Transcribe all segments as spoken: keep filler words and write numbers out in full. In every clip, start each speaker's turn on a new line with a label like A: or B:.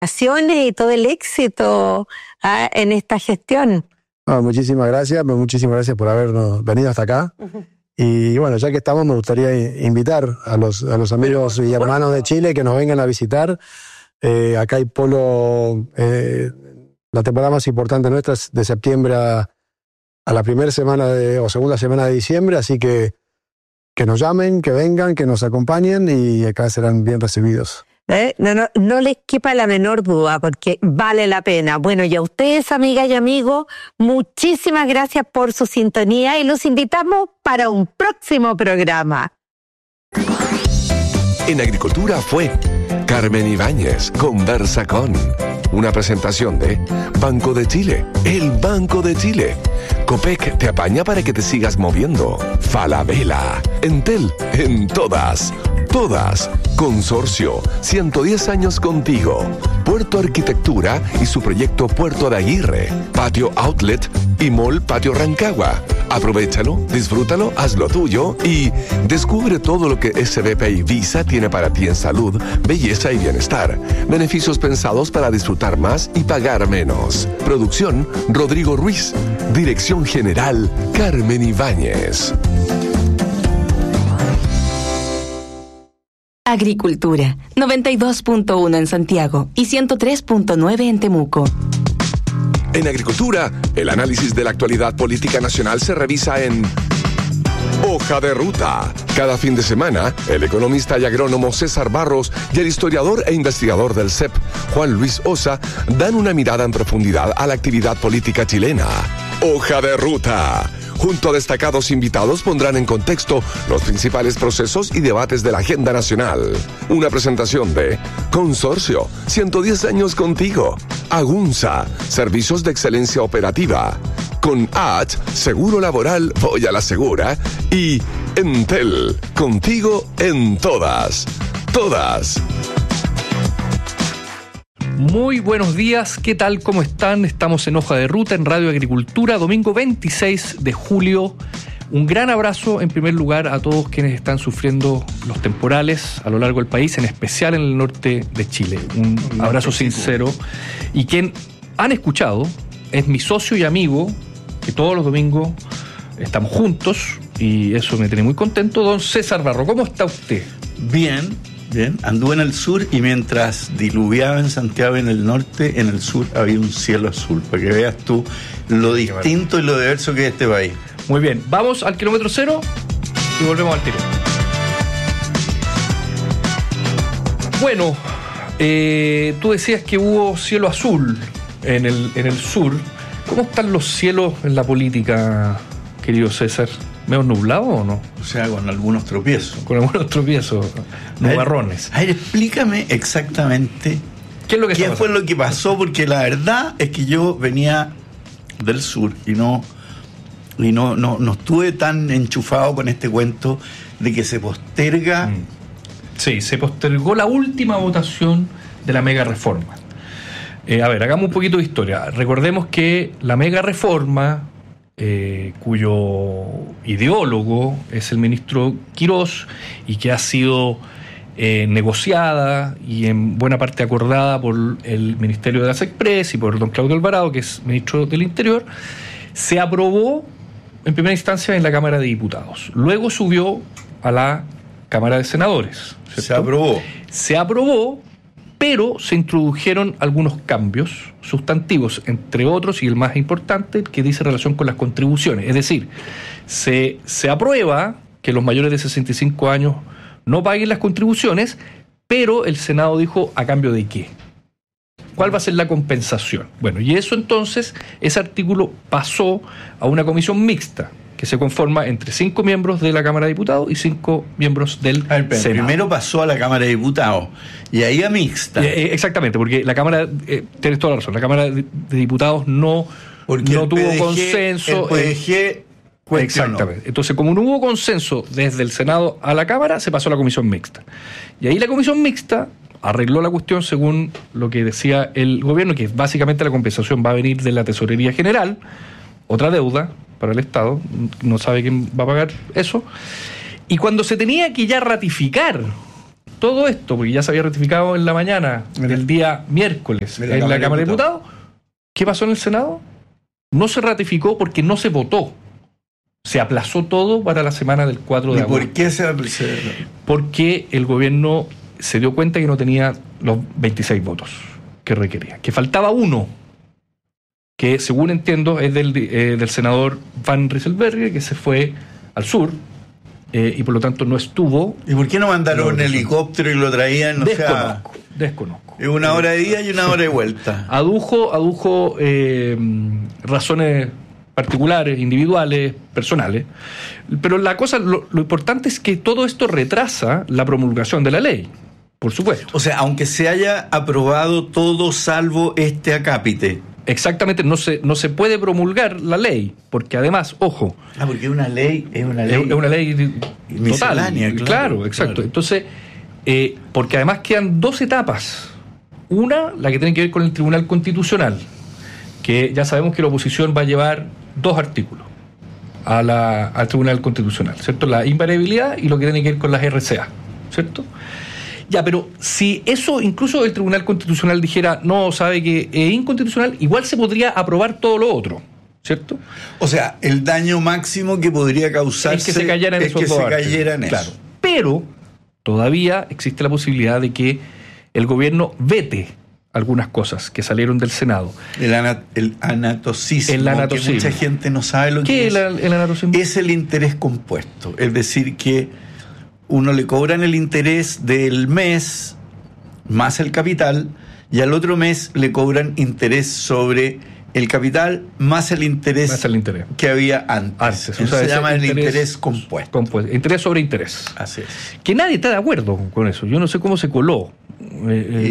A: y todo el éxito ¿ah? en esta gestión.
B: No, muchísimas gracias, muchísimas gracias por habernos venido hasta acá. Uh-huh. Y bueno, ya que estamos, me gustaría invitar a los, a los amigos y hermanos de Chile que nos vengan a visitar. Eh, acá hay polo, eh, la temporada más importante nuestra es de septiembre a, a la primera semana de, o segunda semana de diciembre, así que que nos llamen, que vengan, que nos acompañen y acá serán bien recibidos.
A: ¿Eh? No, no, no les quepa la menor duda, porque vale la pena. Bueno, y a ustedes, amigas y amigos, muchísimas gracias por su sintonía y los invitamos para un próximo programa.
C: En Agricultura fue Carmen Ibáñez conversa con una presentación de Banco de Chile, el Banco de Chile. Copec te apaña para que te sigas moviendo. Falabella, Entel, en todas, todas. Consorcio, ciento diez años contigo. Puerto Arquitectura y su proyecto Puerto de Aguirre. Patio Outlet y Mall Patio Rancagua. Aprovéchalo, disfrútalo, hazlo tuyo y descubre todo lo que S B P y Visa tiene para ti en salud, belleza y bienestar. Beneficios pensados para disfrutar más y pagar menos. Producción, Rodrigo Ruiz. Dirección General, Carmen Ibáñez.
D: Agricultura, noventa y dos punto uno en Santiago y ciento tres punto nueve en Temuco.
C: En Agricultura, el análisis de la actualidad política nacional se revisa en Hoja de Ruta. Cada fin de semana, el economista y agrónomo César Barros y el historiador e investigador del C E P, Juan Luis Osa, dan una mirada en profundidad a la actividad política chilena. Hoja de Ruta. Junto a destacados invitados pondrán en contexto los principales procesos y debates de la agenda nacional. Una presentación de Consorcio, ciento diez años contigo. Agunza, servicios de excelencia operativa. Con A H, seguro laboral, voy a la segura. Y Entel, contigo en todas. Todas.
E: Muy buenos días, ¿qué tal? ¿Cómo están? Estamos en Hoja de Ruta, en Radio Agricultura, domingo veintiséis de julio. Un gran abrazo, en primer lugar, a todos quienes están sufriendo los temporales a lo largo del país, en especial en el norte de Chile. Un abrazo sincero. Y quien han escuchado es mi socio y amigo, que todos los domingos estamos juntos, y eso me tiene muy contento, don César Barro. ¿Cómo está usted?
F: Bien. Bien, anduve en el sur y mientras diluviaba en Santiago y en el norte, en el sur había un cielo azul, para que veas tú lo distinto y lo diverso que es este país.
E: Muy bien, vamos al kilómetro cero y volvemos al tiro. Bueno, eh, tú decías que hubo cielo azul en el, en el sur. ¿Cómo están los cielos en la política, querido César? ¿Medio nublado o no?
F: O sea, con algunos tropiezos.
E: Con algunos tropiezos, nubarrones.
F: A ver, a ver, explícame exactamente
E: qué, es lo que
F: qué fue lo que pasó, porque la verdad es que yo venía del sur y no y no, no, no estuve tan enchufado con este cuento de que se posterga.
E: Mm. Sí, se postergó la última votación de la mega reforma. Eh, a ver, hagamos un poquito de historia. Recordemos que la mega reforma, Eh, cuyo ideólogo es el ministro Quirós y que ha sido eh, negociada y en buena parte acordada por el Ministerio de las Express y por don Claudio Alvarado, que es ministro del Interior, se aprobó en primera instancia en la Cámara de Diputados. Luego subió a la Cámara de Senadores, ¿cierto?
F: Se aprobó.
E: Se aprobó, pero se introdujeron algunos cambios sustantivos, entre otros, y el más importante, que dice relación con las contribuciones. Es decir, se, se aprueba que los mayores de sesenta y cinco años no paguen las contribuciones, pero el Senado dijo, ¿a cambio de qué? ¿Cuál va a ser la compensación? Bueno, y eso entonces, ese artículo pasó a una comisión mixta, que se conforma entre cinco miembros de la Cámara de Diputados y cinco miembros del
F: a ver, Senado. Primero pasó a la Cámara de Diputados y ahí a mixta.
E: Eh, eh, exactamente, porque la Cámara, eh, tienes toda la razón, la Cámara de, de Diputados no, no tuvo
F: P D G,
E: consenso.
F: El P D G
E: eh, exactamente. Entonces, como no hubo consenso desde el Senado a la Cámara, se pasó a la comisión mixta. Y ahí la comisión mixta arregló la cuestión según lo que decía el gobierno, que básicamente la compensación va a venir de la Tesorería General, otra deuda para el Estado, no sabe quién va a pagar eso. Y cuando se tenía que ya ratificar todo esto, porque ya se había ratificado en la mañana del día miércoles en la Cámara de Diputados, ¿qué pasó en el Senado? No se ratificó porque no se votó. Se aplazó todo para la semana del cuatro de agosto.
F: ¿Y por qué se aplazó?
E: Porque el gobierno se dio cuenta que no tenía los veintiséis votos que requería, que faltaba uno, que según entiendo es del, eh, del senador Van Rieselberghe, que se fue al sur, eh, y por lo tanto no estuvo.
F: ¿Y por qué no mandaron un helicóptero y lo traían? O
E: desconozco,
F: sea,
E: desconozco.
F: Es una hora de ida y una hora de vuelta.
E: Adujo, adujo eh, razones particulares, individuales, personales, pero la cosa, lo, lo importante es que todo esto retrasa la promulgación de la ley, por supuesto.
F: O sea, aunque se haya aprobado todo salvo este acápite.
E: Exactamente, no se, no se puede promulgar la ley, porque además, ojo...
F: Ah, porque una ley es una ley...
E: Es una ley total,
F: claro,
E: claro, exacto.
F: Claro.
E: Entonces, eh, porque además quedan dos etapas. Una, la que tiene que ver con el Tribunal Constitucional, que ya sabemos que la oposición va a llevar dos artículos a la, al Tribunal Constitucional, ¿cierto? La invariabilidad y lo que tiene que ver con las R C A, ¿cierto? Ya, pero si eso incluso el Tribunal Constitucional dijera, no, sabe que es inconstitucional, igual se podría aprobar todo lo otro, ¿cierto?
F: O sea, el daño máximo que podría causarse
E: es que se cayeran
F: es
E: esos
F: que
E: dos
F: se
E: artículos.
F: cayeran
E: Claro.
F: eso.
E: Pero todavía existe la posibilidad de que el gobierno vete algunas cosas que salieron del Senado.
F: El, ana, el anatocismo,
E: el anatocismo,
F: que mucha gente no sabe lo que
E: ¿Qué
F: es.
E: ¿Qué es el anatocismo?
F: Es el interés compuesto. Es decir, que uno le cobran el interés del mes más el capital y al otro mes le cobran interés sobre el capital más el interés,
E: más el interés.
F: que había antes.
E: antes
F: Eso
E: o sea,
F: se llama el
E: interés,
F: interés compuesto.
E: compuesto. Interés sobre interés.
F: Así es.
E: Que nadie está de acuerdo con eso. Yo no sé cómo se coló. Eh,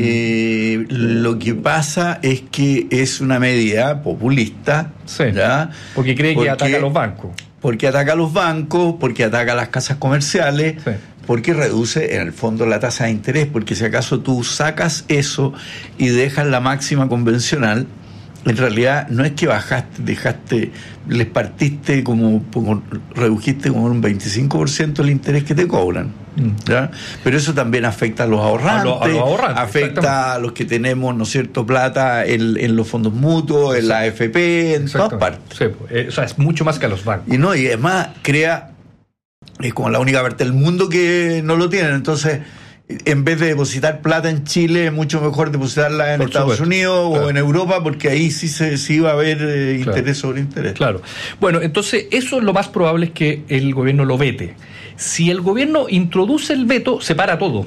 F: eh, lo que pasa es que es una medida populista,
E: sí,
F: ¿ya?
E: Porque cree
F: porque,
E: que ataca a los bancos.
F: Porque ataca a los bancos, porque ataca a las casas comerciales,
E: sí,
F: porque reduce en el fondo la tasa de interés, porque si acaso tú sacas eso y dejas la máxima convencional, en realidad no es que bajaste, dejaste, les partiste como, como redujiste como un veinticinco por ciento el interés que te cobran, ¿ya? Pero eso también afecta a los ahorrantes,
E: a los, a los ahorrantes
F: afecta a los que tenemos, ¿no es cierto?, plata en, en los fondos mutuos, en la A F P, en todas partes.
E: Sí, eh, o sea, es mucho más que a los bancos.
F: Y no, y además crea, es como la única parte del mundo que no lo tienen, entonces en vez de depositar plata en Chile, es mucho mejor depositarla en
E: Por
F: Estados
E: supuesto,
F: Unidos
E: claro,
F: o en Europa, porque ahí sí se sí va a haber eh,
E: claro,
F: interés sobre interés.
E: Claro. Bueno, entonces eso es lo más probable, es que el gobierno lo vete. Si el gobierno introduce el veto, se para todo.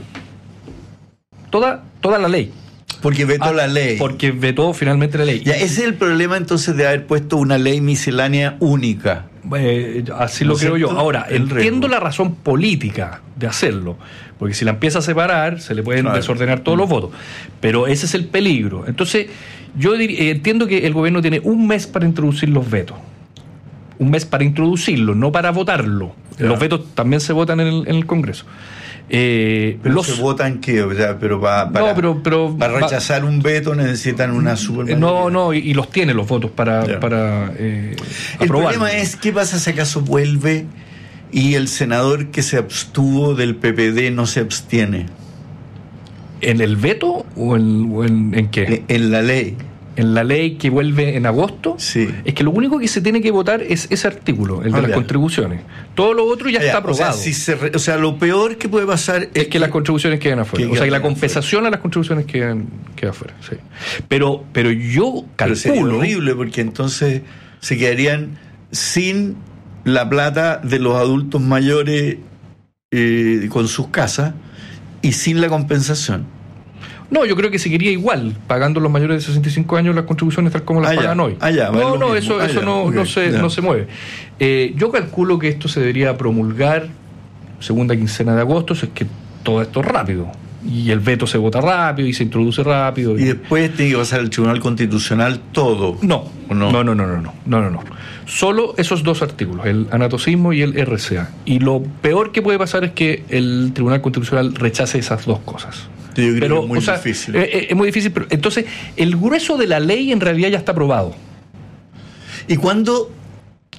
E: Toda, toda la ley.
F: Porque vetó
E: Ah,
F: la ley.
E: Porque vetó finalmente la ley.
F: Ya, ese es el problema entonces de haber puesto una ley miscelánea única.
E: Eh, así
F: ¿No
E: lo
F: es
E: creo yo.
F: cierto?
E: Ahora,
F: El
E: entiendo
F: riesgo.
E: la razón política de hacerlo, porque si la empieza a separar, se le pueden
F: Claro.
E: desordenar todos los votos. Pero ese es el peligro. Entonces, yo dir- eh, entiendo que el gobierno tiene un mes para introducir los vetos. Un mes para introducirlo, no para votarlo.
F: Claro.
E: Los vetos también se votan en el, en el Congreso. Eh,
F: Pero
E: los,
F: se votan qué, o sea, pero pa- para,
E: No, pero- pero-
F: para rechazar un veto necesitan una super
E: eh, no, no, y, y los tiene los votos para,
F: Ya.
E: para eh,
F: El
E: aprobarlo.
F: problema es, ¿qué pasa si acaso vuelve y el senador que se abstuvo del P P D no se abstiene?
E: ¿En el veto o en, o en, en qué?
F: En la ley.
E: En la ley que vuelve en agosto,
F: Sí.
E: es que lo único que se tiene que votar es ese artículo, el de
F: Ah,
E: las
F: ya.
E: contribuciones. Todo lo otro ya
F: Ah,
E: está
F: ya,
E: aprobado.
F: O sea, si se re- o sea, lo peor que puede pasar
E: es que las contribuciones queden afuera.
F: que
E: O sea, que la
F: queden
E: compensación a las contribuciones queden, queda afuera. Sí. Pero, pero yo
F: Pero sería
E: calculo.
F: horrible porque entonces se quedarían sin la plata de los adultos mayores eh, con sus casas y sin la compensación.
E: No, yo creo que seguiría igual, pagando los mayores de sesenta y cinco años las contribuciones tal como las
F: Ah, ya.
E: pagan hoy.
F: Ah, ya, va,
E: no,
F: es lo
E: no,
F: mismo.
E: eso,
F: Ah,
E: eso
F: ya,
E: no,
F: ok,
E: no, se,
F: ya.
E: no se mueve. Eh, yo calculo que esto se debería promulgar segunda quincena de agosto, si es que todo esto es rápido. Y el veto se vota rápido y se introduce rápido.
F: Y después tiene que pasar al Tribunal Constitucional todo.
E: No,
F: ¿O no?
E: no, no, no, no, no, no, no, no. Solo esos dos artículos, el anatocismo y el R C A. Y lo peor que puede pasar es que el Tribunal Constitucional rechace esas dos cosas.
F: Yo creo
E: Pero,
F: que es muy
E: o sea,
F: difícil.
E: eh, eh, es muy difícil, pero entonces el grueso de la ley en realidad ya está aprobado.
F: ¿Y cuándo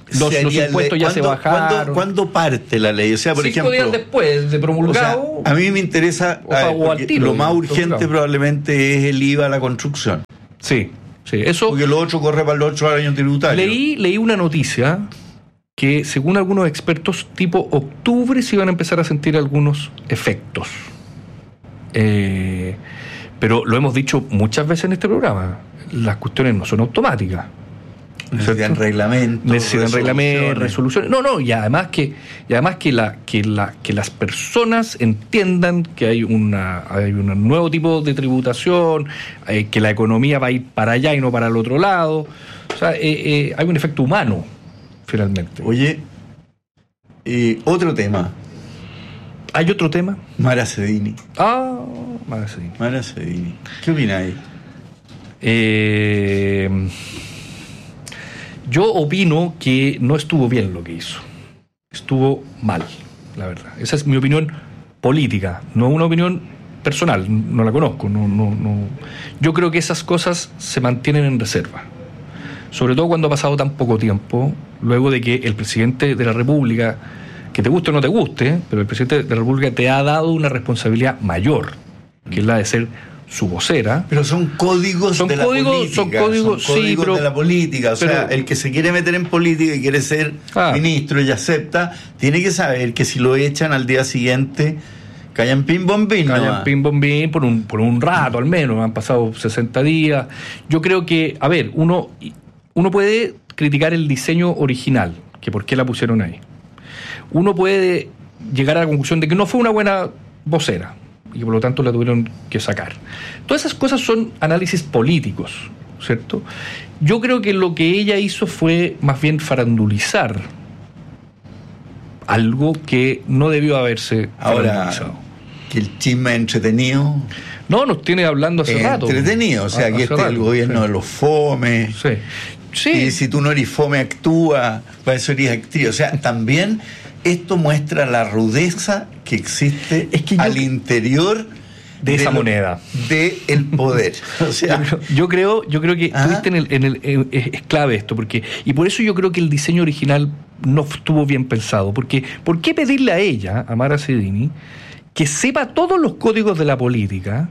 E: Los, los impuestos ya se bajaron.
F: ¿cuándo, ¿Cuándo parte la ley? O sea, por
E: Cinco
F: ejemplo,
E: días después de promulgado.
F: O sea, a mí me interesa,
E: o sea, o al tiro,
F: lo más
E: digamos,
F: urgente
E: claro.
F: probablemente es el I V A a la construcción.
E: Sí, sí, eso.
F: Porque lo otro corre para el otro año tributario.
E: Leí, leí una noticia que, según algunos expertos, tipo octubre se iban a empezar a sentir algunos efectos. Eh, pero lo hemos dicho muchas veces en este programa, las cuestiones no son automáticas.
F: Necesitan reglamentos.
E: Necesitan reglamentos, resoluciones. No, no, y además que, y además que la, que la, que las personas entiendan que hay una, hay un nuevo tipo de tributación, eh, que la economía va a ir para allá y no para el otro lado. O sea, eh, eh, hay un efecto humano, finalmente.
F: Oye, eh, otro tema.
E: ¿Hay otro tema?
F: Mara Cedini.
E: Ah, Mara Cedini.
F: Mara Cedini. ¿Qué opináis?
E: Eh, yo opino que no estuvo bien lo que hizo. Estuvo mal, la verdad. Esa es mi opinión política, no una opinión personal. No la conozco. No, no, no. Yo creo que esas cosas se mantienen en reserva. Sobre todo cuando ha pasado tan poco tiempo, luego de que el presidente de la República, que te guste o no te guste, pero el presidente de la República te ha dado una responsabilidad mayor, que es la de ser su vocera.
F: Pero son códigos
E: son
F: de
E: códigos,
F: la política.
E: Son códigos,
F: son códigos
E: sí, pero,
F: de la política. O
E: pero,
F: sea, el que se quiere meter en política y quiere ser ah, ministro y acepta, tiene que saber que si lo echan al día siguiente, callan pin bombín.
E: Callan pin bombín por un, por un rato al menos. Han pasado sesenta días. Yo creo que, a ver, uno, uno puede criticar el diseño original, que por qué la pusieron ahí. Uno puede llegar a la conclusión de que no fue una buena vocera y que por lo tanto la tuvieron que sacar. Todas esas cosas son análisis políticos, ¿cierto? Yo creo que lo que ella hizo fue más bien farandulizar algo que no debió haberse
F: ahora
E: farandulizado.
F: Que el chisme es entretenido.
E: No, nos tiene hablando hace
F: es
E: rato.
F: Entretenido, o sea, aquí está el gobierno sí. de los fomes.
E: Sí. Sí.
F: Y si tú no eres fome, actúa, para eso eres actriz. O sea, también esto muestra la rudeza que existe es que yo, al interior
E: de, de esa lo, moneda
F: de el poder. O sea,
E: yo, yo creo, yo creo que
F: ¿ah?
E: tuviste en el, en el, en, es clave esto, porque y por eso yo creo que el diseño original no estuvo bien pensado, porque ¿por qué pedirle a ella, a Mara Cedini, que sepa todos los códigos de la política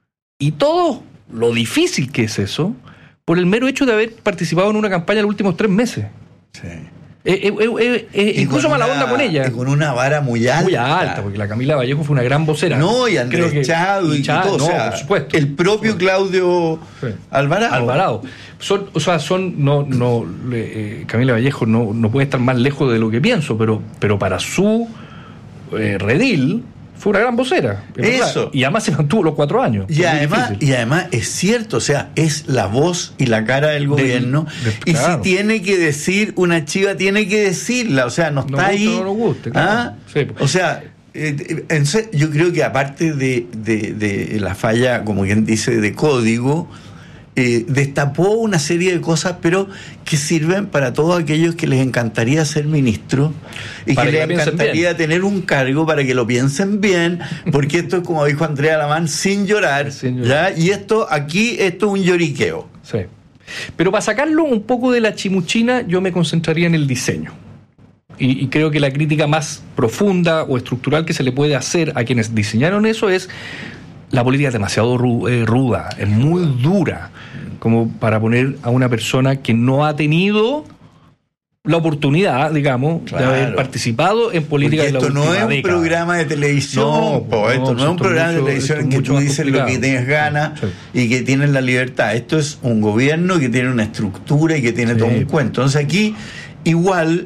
E: y todo lo difícil que es eso, por el mero hecho de haber participado en una campaña en los últimos tres meses?
F: Sí.
E: Eh, eh, eh, eh, incluso mala onda con ella.
F: Y con una vara muy alta.
E: Muy alta, porque la Camila Vallejo fue una gran vocera.
F: No, y Andrés que, Chado y, y todo.
E: No,
F: o sea,
E: por supuesto.
F: El propio Claudio sí. Alvarado.
E: Alvarado. Son, o sea, son, no, no, eh, Camila Vallejo no, no puede estar más lejos de lo que pienso, pero, pero para su eh, redil fue una gran vocera.
F: Eso.
E: Y además se mantuvo los cuatro años.
F: Y además, y además es cierto, o sea, es la voz y la cara del gobierno. De, de, y claro. si tiene que decir una chiva, tiene que decirla. O sea, no está
E: no
F: ahí.
E: No nos guste, claro. ¿Ah? Sí.
F: O sea, eh, en, yo creo que aparte de, de, de la falla, como quien dice, de código, eh, destapó una serie de cosas, pero que sirven para todos aquellos que les encantaría ser ministros y para que, que les encantaría bien. tener un cargo, para que lo piensen bien, porque esto es, como dijo Andrea Alamán, sin llorar, sin llorar. ¿ya? Y esto aquí, esto es un lloriqueo.
E: Sí. Pero para sacarlo un poco de la chimuchina, yo me concentraría en el diseño. Y, y creo que la crítica más profunda o estructural que se le puede hacer a quienes diseñaron eso es: la política es demasiado ruda, es muy dura, como para poner a una persona que no ha tenido la oportunidad, digamos, claro, de haber participado en política de la última década.
F: Esto no es un programa de televisión,
E: no,
F: po, esto no, no es un programa mucho, de televisión en que tú dices lo que tienes ganas sí, sí. y que tienes la libertad. Esto es un gobierno que tiene una estructura y que tiene sí. todo un cuento. Entonces aquí, igual,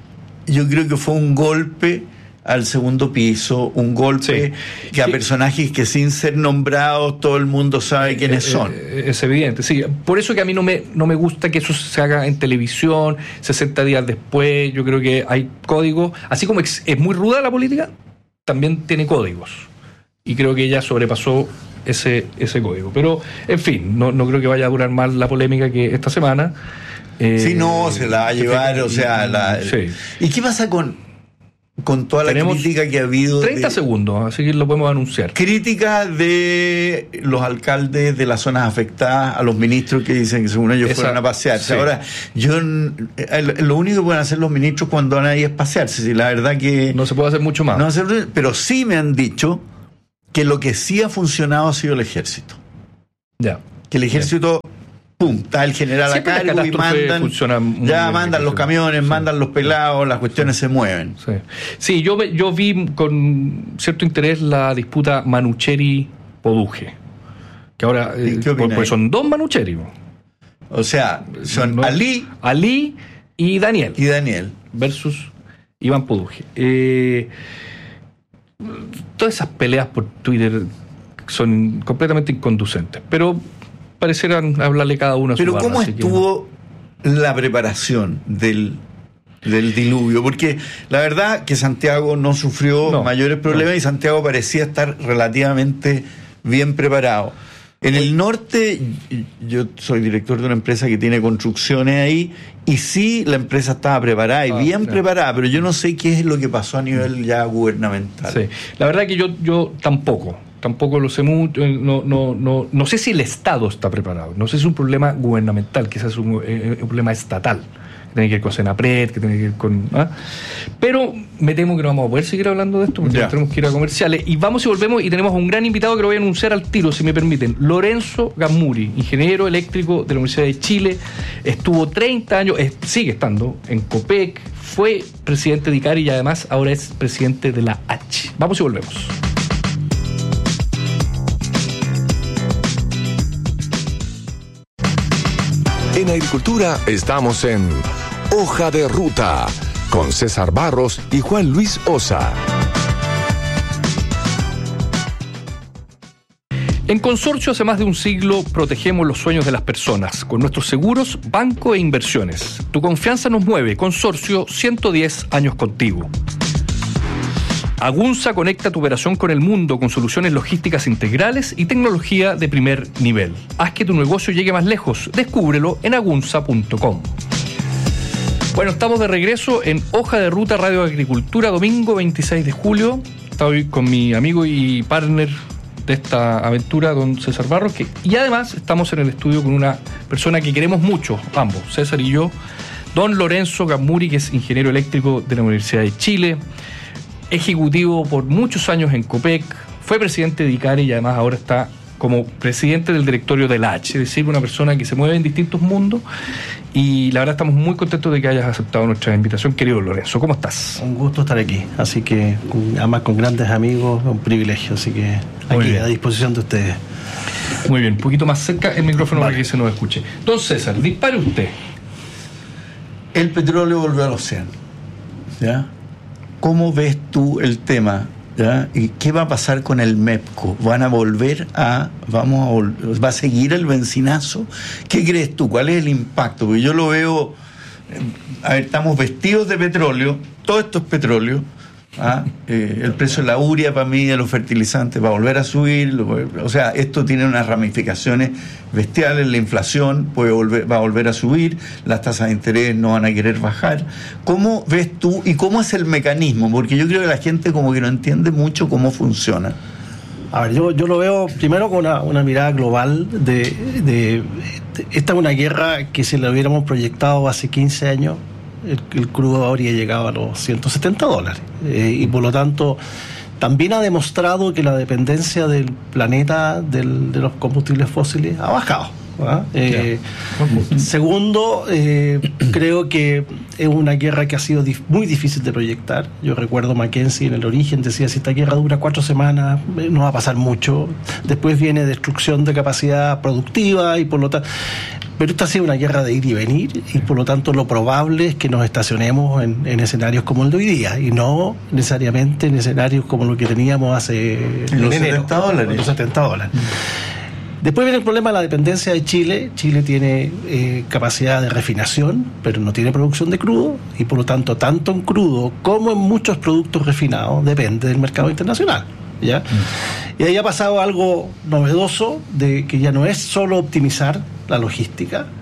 F: yo creo que fue un golpe al segundo piso, un golpe sí. que a sí. personajes que sin ser nombrados todo el mundo sabe quiénes
E: eh,
F: son.
E: Eh, es evidente, sí. Por eso que a mí no me, no me gusta que eso se haga en televisión, sesenta días después. Yo creo que hay códigos. Así como es, es muy ruda la política, también tiene códigos. Y creo que ella sobrepasó ese, ese código. Pero, en fin, no, no creo que vaya a durar más la polémica que esta semana.
F: Eh, sí, no, se la va a llevar, o sea... La,
E: sí.
F: ¿Y qué pasa con...? con toda la
E: Tenemos
F: crítica que ha habido.
E: treinta
F: de,
E: segundos, así que lo podemos anunciar.
F: Crítica de los alcaldes de las zonas afectadas a los ministros que dicen que según ellos
E: Esa,
F: fueron a pasearse.
E: sí.
F: Ahora, yo lo único que pueden hacer los ministros cuando van ahí es pasearse. Si la verdad que
E: No se puede hacer mucho más.
F: no hacer, pero sí me han dicho que lo que sí ha funcionado ha sido el ejército.
E: Ya.
F: Que el ejército, pum, está el general
E: Siempre
F: a
E: las
F: cargo y
E: catástrofes
F: mandan,
E: funcionan muy
F: ya
E: bien,
F: mandan los
E: sí.
F: camiones,
E: Sí.
F: mandan los pelados, las cuestiones se mueven.
E: Sí, sí yo, ve- yo vi con cierto interés la disputa Manucheri-Poduje. Que ahora.
F: ¿Y
E: eh,
F: qué opinas?
E: pues son dos Manucheri.
F: O sea, son
E: ¿no?
F: Ali
E: Ali y Daniel.
F: y Daniel.
E: Versus Iván Poduje. Eh, todas esas peleas por Twitter son completamente inconducentes. Pero parecieran hablarle cada uno a su
F: Pero
E: barra,
F: ¿cómo
E: así que-
F: estuvo la preparación del, del diluvio? Porque la verdad que Santiago no sufrió
E: No,
F: mayores problemas
E: no.
F: y Santiago parecía estar relativamente bien preparado. En el norte, yo soy director de una empresa que tiene construcciones ahí, y sí, la empresa estaba preparada y
E: Ah,
F: bien
E: sí.
F: preparada, pero yo no sé qué es lo que pasó a nivel ya gubernamental.
E: Sí. La verdad que yo, yo tampoco, tampoco lo sé mucho, eh, no, no, no, no sé si el Estado está preparado, no sé si es un problema gubernamental, quizás es un, eh, un problema estatal, que tiene que ver con Senapred, que tiene que ver con... ¿ah? Pero me temo que no vamos a poder seguir hablando de esto, porque
F: Ya.
E: tenemos que ir a comerciales, y vamos y volvemos, y tenemos a un gran invitado que lo voy a anunciar al tiro, si me permiten, Lorenzo Gammuri, ingeniero eléctrico de la Universidad de Chile, estuvo treinta años, eh, sigue estando en Copec, fue presidente de ICARI y además ahora es presidente de la H. Vamos y volvemos.
C: En agricultura estamos en Hoja de Ruta con César Barros y Juan Luis Osa.
E: En Consorcio hace más de un siglo protegemos los sueños de las personas con nuestros seguros, banco e inversiones. Tu confianza nos mueve. Consorcio, ciento diez años contigo. Agunza conecta tu operación con el mundo con soluciones logísticas integrales y tecnología de primer nivel. Haz que tu negocio llegue más lejos. Descúbrelo en agunza punto com. Bueno, estamos de regreso en Hoja de Ruta Radio Agricultura, domingo veintiséis de julio. Estoy con mi amigo y partner de esta aventura, don César Barros, que, y además estamos en el estudio con una persona que queremos mucho, ambos, César y yo, don Lorenzo Gammuri, que es ingeniero eléctrico de la Universidad de Chile, ejecutivo por muchos años en Copec, fue presidente de ICARI y además ahora está como presidente del directorio de la H, es decir, una persona que se mueve en distintos mundos, y la verdad estamos muy contentos de que hayas aceptado nuestra invitación, querido Lorenzo. ¿Cómo estás?
G: Un gusto estar aquí, así que con- además con grandes amigos, un privilegio, así que
E: Muy
G: aquí
E: bien.
G: a disposición de ustedes.
E: Muy bien, un poquito más cerca el micrófono
G: Vale.
E: para que se nos escuche. Don César, dispare usted.
F: El petróleo volvió al océano. ¿Ya? ¿Cómo ves tú el tema? ¿Ya? ¿Y qué va a pasar con el MEPCO? ¿Van a volver a, vamos a vol- va a seguir el benzinazo? ¿Qué crees tú? ¿Cuál es el impacto? Porque yo lo veo, eh, a ver, estamos vestidos de petróleo, todo esto es petróleo. ¿Ah? Eh, el precio de la urea para mí, de los fertilizantes, va a volver a subir. Lo- o sea, esto tiene unas ramificaciones bestiales. La inflación puede volver, va a volver a subir, las tasas de interés no van a querer bajar. ¿Cómo ves tú y cómo es el mecanismo? Porque yo creo que la gente como que no entiende mucho cómo funciona.
G: A ver, yo, yo lo veo primero con una, una mirada global de, de, de- esta es una guerra que si la hubiéramos proyectado hace quince años, el, el crudo habría llegado a los ciento setenta dólares. Eh, y por lo tanto, también ha demostrado que la dependencia del planeta del- de los combustibles fósiles ha bajado. ¿ah? Eh, segundo, eh, creo que es una guerra que ha sido dif- muy difícil de proyectar. Yo recuerdo Mackenzie en el origen decía, si esta guerra dura cuatro semanas, eh, no va a pasar mucho. Después viene destrucción de capacidad productiva y por lo tanto... Pero esta ha sido una guerra de ir y venir y por lo tanto lo probable es que nos estacionemos en, en escenarios como el de hoy día y no necesariamente en escenarios como lo que teníamos hace
F: En los
G: en enero,
F: setenta dólares.
G: los setenta dólares. Después viene el problema de la dependencia de Chile. Chile tiene eh, capacidad de refinación, pero no tiene producción de crudo y por lo tanto tanto en crudo como en muchos productos refinados depende del mercado internacional. ¿Ya? Mm. Y ahí ha pasado algo novedoso de que ya no es solo optimizar la logística,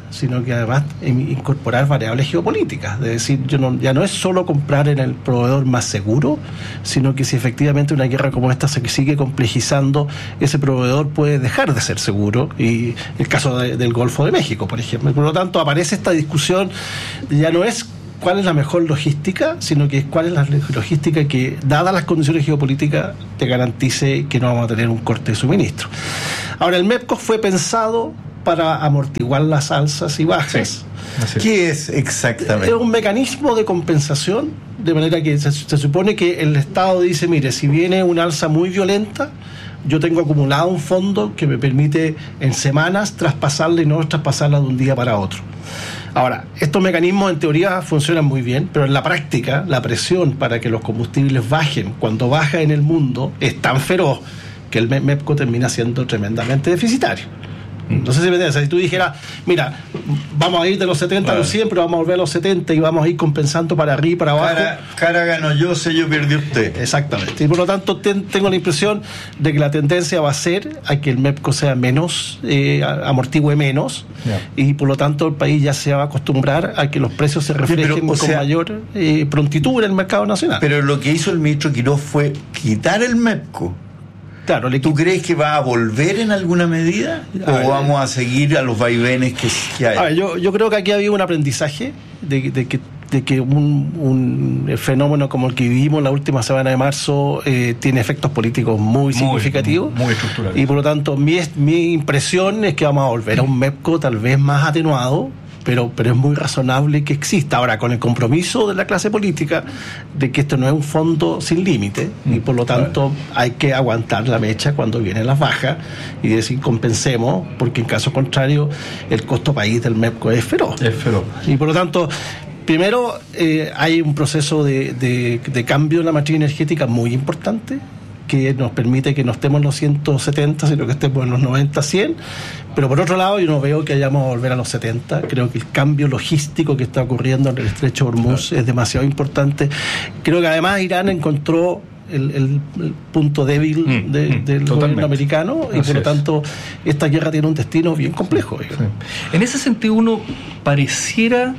G: sino que además incorporar variables geopolíticas. Es decir, yo no, ya no es solo comprar en el proveedor más seguro, sino que si efectivamente una guerra como esta se sigue complejizando, ese proveedor puede dejar de ser seguro, y el caso de, del Golfo de México, por ejemplo. Por lo tanto, aparece esta discusión, ya no es cuál es la mejor logística, sino que cuál es la logística que, dadas las condiciones geopolíticas, te garantice que no vamos a tener un corte de suministro. Ahora, el MEPCO fue pensado para amortiguar las alzas y bajas.
F: Sí. ¿Qué es exactamente?
G: Es un mecanismo de compensación, de manera que se, se supone que el Estado dice, mire, si viene una alza muy violenta, yo tengo acumulado un fondo que me permite en semanas traspasarla y no traspasarla de un día para otro. Ahora, estos mecanismos en teoría funcionan muy bien, pero en la práctica la presión para que los combustibles bajen cuando baja en el mundo es tan feroz que el MEPCO termina siendo tremendamente deficitario. No sé si me entiendes. Si tú dijeras, mira, vamos a ir de los setenta a los cien, pero vamos a volver a los setenta y vamos a ir compensando para arriba y para abajo.
F: Cara, cara ganó yo, sello perdió usted.
G: Exactamente. Y por lo tanto, ten, tengo la impresión de que la tendencia va a ser a que el MEPCO sea menos, eh, amortigüe menos, yeah. y por lo tanto el país ya se va a acostumbrar a que los precios se reflejen sí, pero, con sea, mayor eh, prontitud en el mercado nacional.
F: Pero lo que hizo el ministro Quiroz fue quitar el MEPCO.
G: Claro,
F: ¿tú crees que va a volver en alguna medida? ¿O ver, vamos a seguir a los vaivenes que, que hay?
G: A ver, yo, yo creo que aquí ha habido un aprendizaje de, de que, de que un, un fenómeno como el que vivimos la última semana de marzo eh, tiene efectos políticos muy, muy significativos.
E: Muy, muy estructurales.
G: Y por lo tanto, mi, mi impresión es que vamos a volver a un MEPCO tal vez más atenuado, pero, pero es muy razonable que exista. Ahora, con el compromiso de la clase política de que esto no es un fondo sin límite, mm, y por lo tanto hay que aguantar la mecha cuando vienen las bajas y decir compensemos, porque en caso contrario el costo país del MEPCO es feroz.
E: Es feroz.
G: Y por lo tanto, primero eh, hay un proceso de, de, de cambio en la matriz energética muy importante, que nos permite que no estemos en los ciento setenta, sino que estemos en los noventa, cien. Pero por otro lado, yo no veo que hayamos a volver a los setenta. Creo que el cambio logístico que está ocurriendo en el estrecho de Hormuz es demasiado importante. Creo que además Irán encontró el, el, el punto débil mm, de, mm, del totalmente. gobierno americano, y Así por lo tanto es. esta guerra tiene un destino bien complejo. Sí.
E: En ese sentido, uno pareciera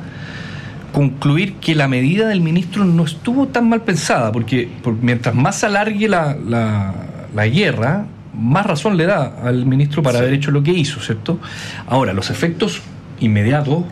E: concluir que la medida del ministro no estuvo tan mal pensada, porque, porque mientras más se alargue la, la, la guerra, más razón le da al ministro para sí. haber hecho lo que hizo, ¿cierto? Ahora, los efectos inmediatos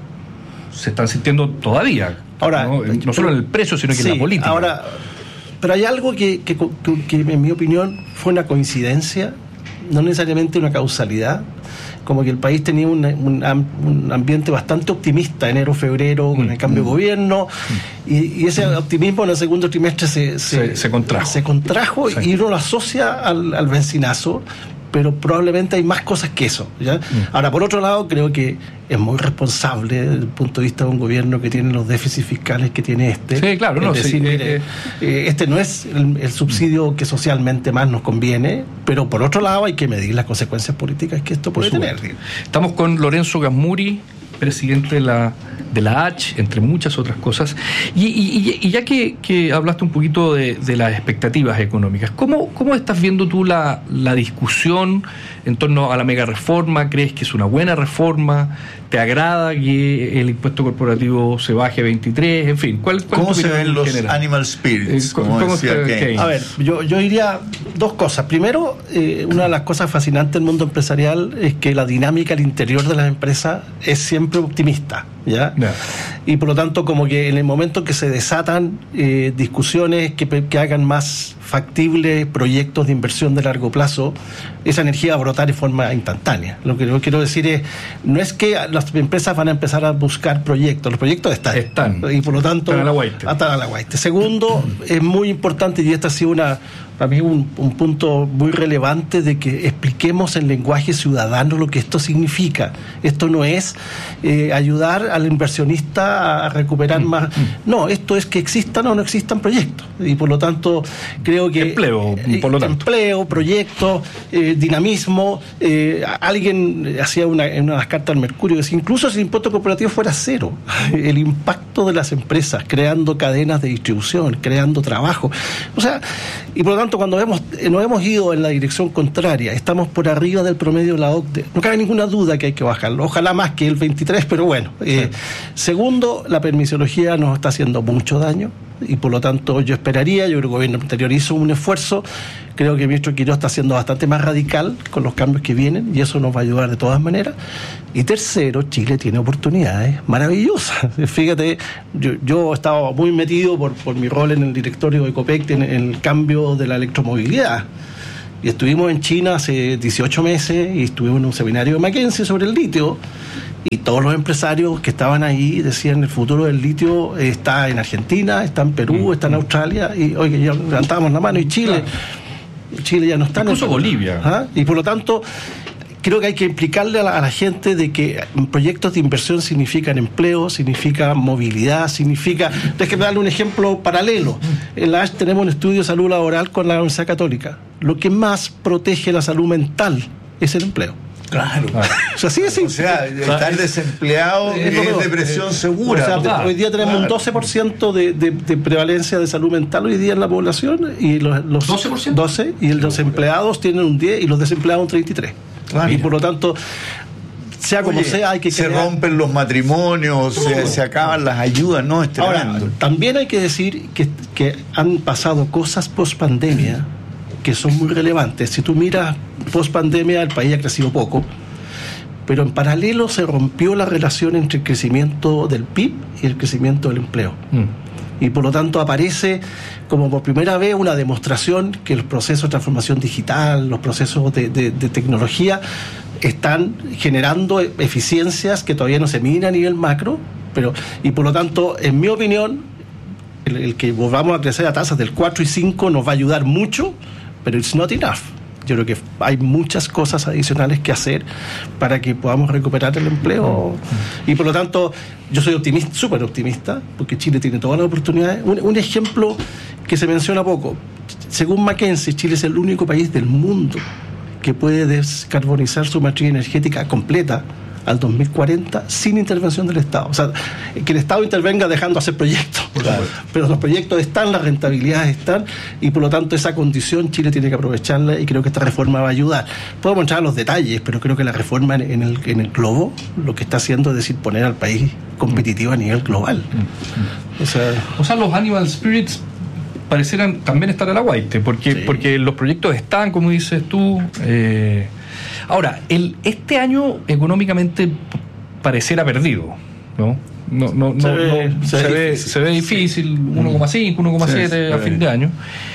E: se están sintiendo todavía, ahora, no, no solo en el precio, sino que sí, en la política.
G: Ahora, pero hay algo que, que, que, que en mi opinión fue una coincidencia, no necesariamente una causalidad. Como que el país tenía un, un, un ambiente bastante optimista enero, febrero, con el cambio mm. de gobierno, mm. y, y ese mm. optimismo en el segundo trimestre se, se,
E: se, se contrajo,
G: se contrajo sí. y uno lo asocia al, al bencinazo, pero probablemente hay más cosas que eso, ¿ya? Mm. Ahora, por otro lado, creo que es muy responsable desde el punto de vista de un gobierno que tiene los déficits fiscales que tiene este.
E: Sí, claro,
G: es
E: no,
G: decir,
E: sí,
G: mire, eh, eh, este no es el, el subsidio que socialmente más nos conviene, pero por otro lado hay que medir las consecuencias políticas que esto puede tener.
E: Estamos con Lorenzo Gasmuri, presidente de la de la H, entre muchas otras cosas, y, y, y ya que, que hablaste un poquito de, de las expectativas económicas, ¿cómo, cómo estás viendo tú la, la discusión en torno a la mega reforma? ¿Crees que es una buena reforma? ¿Te agrada que el impuesto corporativo se baje a veintitrés? En fin, ¿cuál, cuál
F: ¿cómo se ven los general? Animal spirits? Eh, como ¿cómo decía Keynes?
G: A ver, yo, yo diría dos cosas. Primero, eh, una de las cosas fascinantes del mundo empresarial es que la dinámica al interior de las empresas es siempre optimista, ¿ya? No. Y por lo tanto, como que en el momento que se desatan eh, discusiones que, que hagan más factibles proyectos de inversión de largo plazo, esa energía va a brotar de forma instantánea. Lo que yo quiero decir es, no es que las empresas van a empezar a buscar proyectos, los proyectos están.
E: Están.
G: Y por lo tanto,
E: están a la guaite.
G: Están a la guaite. Segundo, es muy importante, y esta ha sido una, para mí un, un punto muy relevante, de que expliquemos en lenguaje ciudadano lo que esto significa. Esto no es eh, ayudar al inversionista a recuperar mm. más. No, esto es que existan o no existan proyectos. Y por lo tanto, creo creo que
E: empleo, por lo tanto.
G: Empleo, proyectos, eh, dinamismo. Eh, alguien hacía una, en una de las cartas al Mercurio que si incluso si el impuesto corporativo fuera cero, el impacto de las empresas, creando cadenas de distribución, creando trabajo. O sea, y por lo tanto, cuando vemos, nos hemos ido en la dirección contraria, estamos por arriba del promedio de la O C D E. No cabe ninguna duda que hay que bajarlo. Ojalá más que el veintitrés, pero bueno. Eh, sí. Segundo, la permisología nos está haciendo mucho daño. Y por lo tanto yo esperaría, yo creo que el gobierno anterior hizo un esfuerzo, creo que el ministro Quiroz está siendo bastante más radical con los cambios que vienen y eso nos va a ayudar de todas maneras. Y tercero, Chile tiene oportunidades maravillosas. Fíjate, yo, yo he estado muy metido por, por mi rol en el directorio de Copec en, en el cambio de la electromovilidad. Y estuvimos en China hace dieciocho meses y estuvimos en un seminario de McKinsey sobre el litio. Y todos los empresarios que estaban ahí decían el futuro del litio está en Argentina, está en Perú, está en Australia. Y oye, ya levantábamos la mano y Chile, claro. Chile ya no está.
E: Incluso en Bolivia.
G: ¿Ah? Y por lo tanto, creo que hay que implicarle a la, a la gente de que proyectos de inversión significan empleo, significa movilidad, significa... Déjeme darle un ejemplo paralelo. En la A S H tenemos un estudio de salud laboral con la Universidad Católica. Lo que más protege la salud mental es el empleo.
F: Claro.
G: O sea, sí, sí.
F: O sea, estar desempleado es, es depresión segura.
G: O sea, claro. Hoy día tenemos claro. un doce por ciento de, de, de prevalencia de salud mental hoy día en la población y los, los
E: doce por ciento
G: doce y los empleados tienen un diez y los desempleados un treinta y tres. Claro. Y por lo tanto, sea como Oye, sea, hay que
F: se
G: crear...
F: rompen los matrimonios, se, se acaban las ayudas, no, es tremendo.
G: Ahora, también hay que decir que, que han pasado cosas post pandemia que son muy relevantes. Si tú miras post pandemia, el país ha crecido poco, pero en paralelo se rompió la relación entre el crecimiento del P I B y el crecimiento del empleo. Mm. Y por lo tanto aparece como por primera vez una demostración que los procesos de transformación digital, los procesos de, de, de tecnología están generando eficiencias que todavía no se miden a nivel macro, pero y por lo tanto, en mi opinión, el, el que volvamos a crecer a tasas del cuatro y cinco nos va a ayudar mucho, pero it's not enough. Yo creo que hay muchas cosas adicionales que hacer para que podamos recuperar el empleo. Y por lo tanto, yo soy optimista, súper optimista, porque Chile tiene todas las oportunidades. Un, un ejemplo que se menciona poco. Según McKinsey, Chile es el único país del mundo que puede descarbonizar su matriz energética completa al dos mil cuarenta sin intervención del Estado. O sea, que el Estado intervenga dejando hacer proyectos. Claro. Pero los proyectos están, las rentabilidades están, y por lo tanto esa condición Chile tiene que aprovecharla y creo que esta reforma va a ayudar. Podemos entrar a los detalles, pero creo que la reforma en, en, el, en el globo lo que está haciendo es decir poner al país competitivo a nivel global.
E: O sea, o sea los Animal Spirits parecieran también estar a la guaite, porque, sí. porque los proyectos están, como dices tú. Eh, ahora, el, este año económicamente pareciera perdido, ¿no? No, no, no,
G: se, ve,
E: no,
G: se,
E: se,
G: ve,
E: ve,
G: difícil.
E: se ve difícil, sí. uno coma cinco, uno coma siete sí, a fin de año.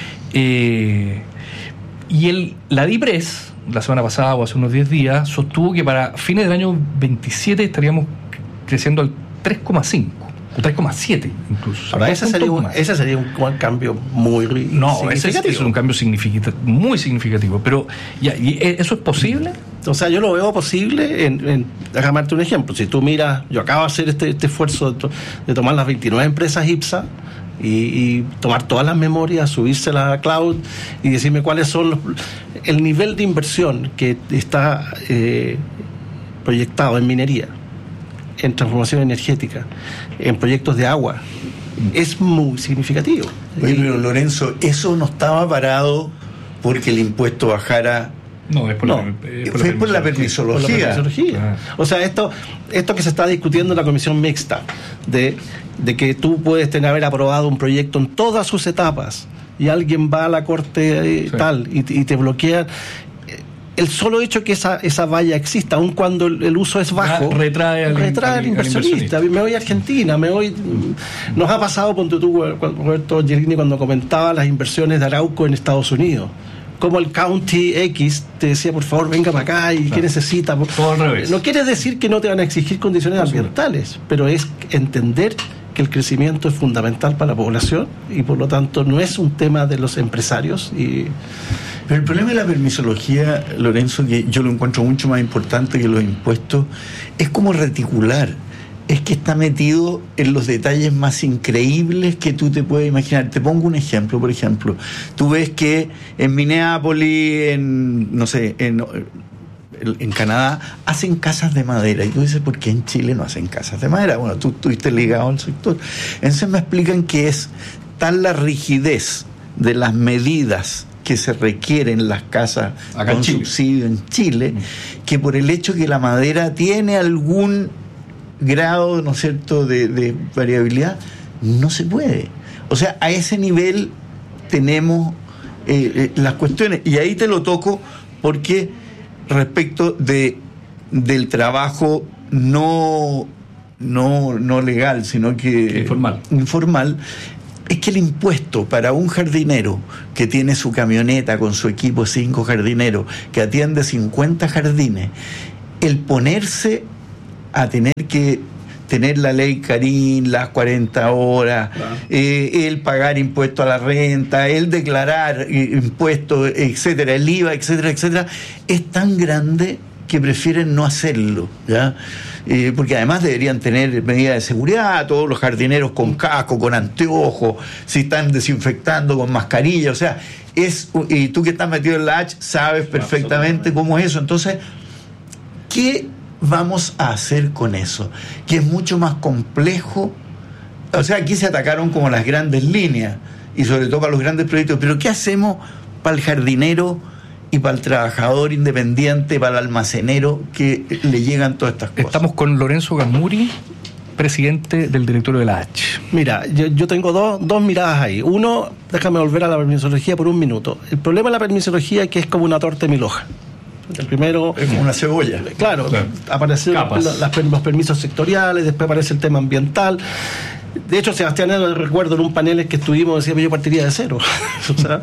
E: Eh, y el, la DIPRES, la semana pasada o hace unos diez días, sostuvo que para fines del año veintisiete estaríamos creciendo al tres coma cinco. O tres coma siete incluso.
G: Ahora, ese sería, un, ese sería un cambio muy
E: no, ese es, es un cambio significativo, muy significativo. Pero, ya, ¿y ¿eso es posible?
G: O sea, yo lo veo posible. En, en, déjame darte un ejemplo. Si tú miras, yo acabo de hacer este, este esfuerzo de, to, de tomar las veintinueve empresas IPSA y, y tomar todas las memorias, subírselas a cloud y decirme cuáles son los, el nivel de inversión que está eh, proyectado en minería, en transformación energética, en proyectos de agua, es muy significativo.
F: Oye, pero Lorenzo, eso no estaba parado porque el impuesto bajara.
E: No, es por,
F: no,
E: la, es por,
F: fue
E: la,
F: por la permisología.
G: Por la permisología. Ah. O sea, esto, esto que se está discutiendo en la comisión mixta, de, de que tú puedes tener haber aprobado un proyecto en todas sus etapas y alguien va a la corte eh, sí. tal y, y te bloquea. El solo hecho que esa, esa valla exista, aun cuando el, el uso es bajo,
E: ya, retrae al,
G: retrae al, al inversionista. Me voy a Argentina, me voy. Nos ha pasado, ponte tú, Roberto Angelini, cuando comentaba las inversiones de Arauco en Estados Unidos. Como el County X te decía, por favor, venga para acá y claro. ¿qué necesita?
E: Todo al revés.
G: No quiere decir que no te van a exigir condiciones no, ambientales, pero es entender que el crecimiento es fundamental para la población y por lo tanto no es un tema de los empresarios. Y
F: pero el problema de la permisología, Lorenzo, que yo lo encuentro mucho más importante que los impuestos, es como reticular. es que está metido en los detalles más increíbles que tú te puedes imaginar. Te pongo un ejemplo, por ejemplo. Tú ves que en Minneapolis, en, no sé, en, en Canadá, hacen casas de madera. Y tú dices, ¿por qué en Chile no hacen casas de madera? Bueno, tú estuviste ligado al sector. Entonces me explican que es tal la rigidez de las medidas que se requieren las casas
E: acá
F: con
E: en
F: subsidio en Chile, mm. que por el hecho que la madera tiene algún grado, ¿no es cierto?, de, de variabilidad, no se puede. O sea, a ese nivel tenemos eh, eh, las cuestiones. Y ahí te lo toco porque respecto de del trabajo no, no, no legal, sino que
E: informal.
F: informal, es que el impuesto para un jardinero que tiene su camioneta con su equipo, cinco jardineros, que atiende cincuenta jardines, el ponerse a tener que tener la ley Karim, las cuarenta horas, claro. eh, el pagar impuesto a la renta, el declarar eh, impuestos, etcétera, el I V A, etcétera, etcétera, es tan grande que prefieren no hacerlo, ¿ya? Eh, porque además deberían tener medidas de seguridad, todos los jardineros con casco, con anteojos, si están desinfectando con mascarilla, o sea, es, y tú que estás metido en la H sabes perfectamente cómo es eso. Entonces, ¿qué vamos a hacer con eso? Que es mucho más complejo. O sea, aquí se atacaron como las grandes líneas y sobre todo para los grandes proyectos, pero ¿qué hacemos para el jardinero y para el trabajador independiente, para el almacenero que le llegan todas estas cosas?
E: Estamos con Lorenzo Gamuri, presidente del directorio de la H.
G: Mira, yo, yo tengo dos, dos miradas ahí. Uno, déjame volver a la permisología por un minuto. El problema de la permisología es que es como una torta de mil hojas. El primero,
F: es como una cebolla.
G: Claro, claro. Aparecen los, los permisos sectoriales, después aparece el tema ambiental. De hecho, Sebastián, recuerdo en un panel que estuvimos, decía que yo partiría de cero. O sea,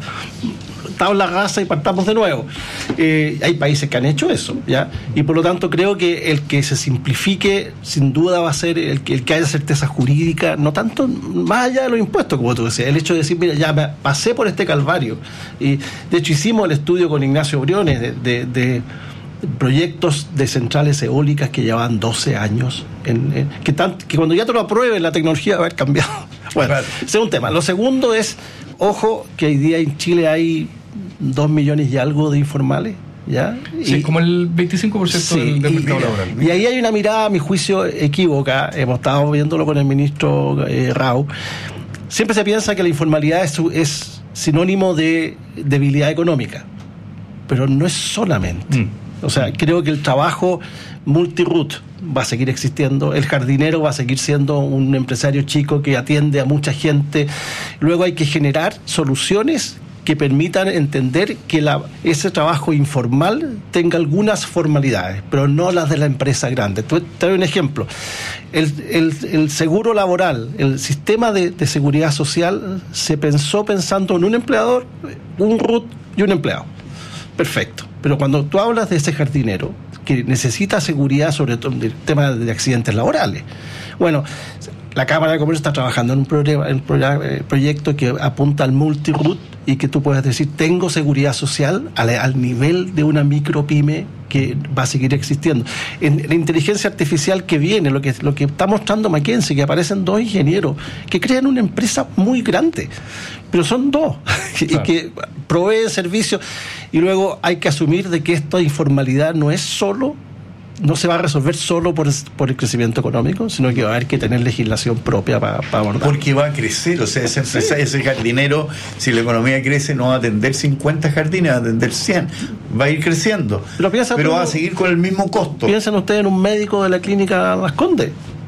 G: tabla rasa y partamos de nuevo. Eh, hay países que han hecho eso, ¿ya? Y por lo tanto creo que el que se simplifique sin duda va a ser el que, el que haya certeza jurídica, no tanto más allá de los impuestos, como tú decías, el hecho de decir, mira, ya me pasé por este calvario. Y de hecho hicimos el estudio con Ignacio Briones de, de, de proyectos de centrales eólicas que llevaban doce años, en, en, que, tan, que cuando ya te lo aprueben la tecnología va a haber cambiado. Bueno, claro. Ese es un tema. Lo segundo es, ojo, que hoy día en Chile hay dos millones y algo de informales, ¿ya?
E: Sí, y, como el veinticinco por ciento sí, del, del mercado
G: y,
E: laboral.
G: Y ahí hay una mirada, a mi juicio, equívoca. Hemos estado viéndolo con el ministro eh, Rau. Siempre se piensa que la informalidad es, es sinónimo de debilidad económica, pero no es solamente. Mm. O sea, creo que el trabajo multiroot va a seguir existiendo, el jardinero va a seguir siendo un empresario chico que atiende a mucha gente. Luego hay que generar soluciones que permitan entender que la, ese trabajo informal tenga algunas formalidades, pero no las de la empresa grande. Te doy un ejemplo. El, el, el seguro laboral, el sistema de, de seguridad social se pensó pensando en un empleador, un root y un empleado. Perfecto. Pero cuando tú hablas de ese jardinero que necesita seguridad, sobre todo en el tema de accidentes laborales, bueno, la Cámara de Comercio está trabajando en un, programa, en un programa, eh, proyecto que apunta al multiroot y que tú puedes decir, tengo seguridad social al, al nivel de una micropyme que va a seguir existiendo. En la inteligencia artificial que viene, lo que, lo que está mostrando McKinsey, que aparecen dos ingenieros que crean una empresa muy grande, pero son dos, claro. Y que proveen servicios, y luego hay que asumir de que esta informalidad no es solo, no se va a resolver solo por, por el crecimiento económico, sino que va a haber que tener legislación propia para pa abordar.
F: Porque va a crecer, o sea, ese, empresa, sí. ese jardinero, si la economía crece, no va a atender cincuenta jardines, va a atender cien, va a ir creciendo, pero, pero va a seguir con el mismo costo.
G: Piensen ustedes en un médico de la clínica Las Condes.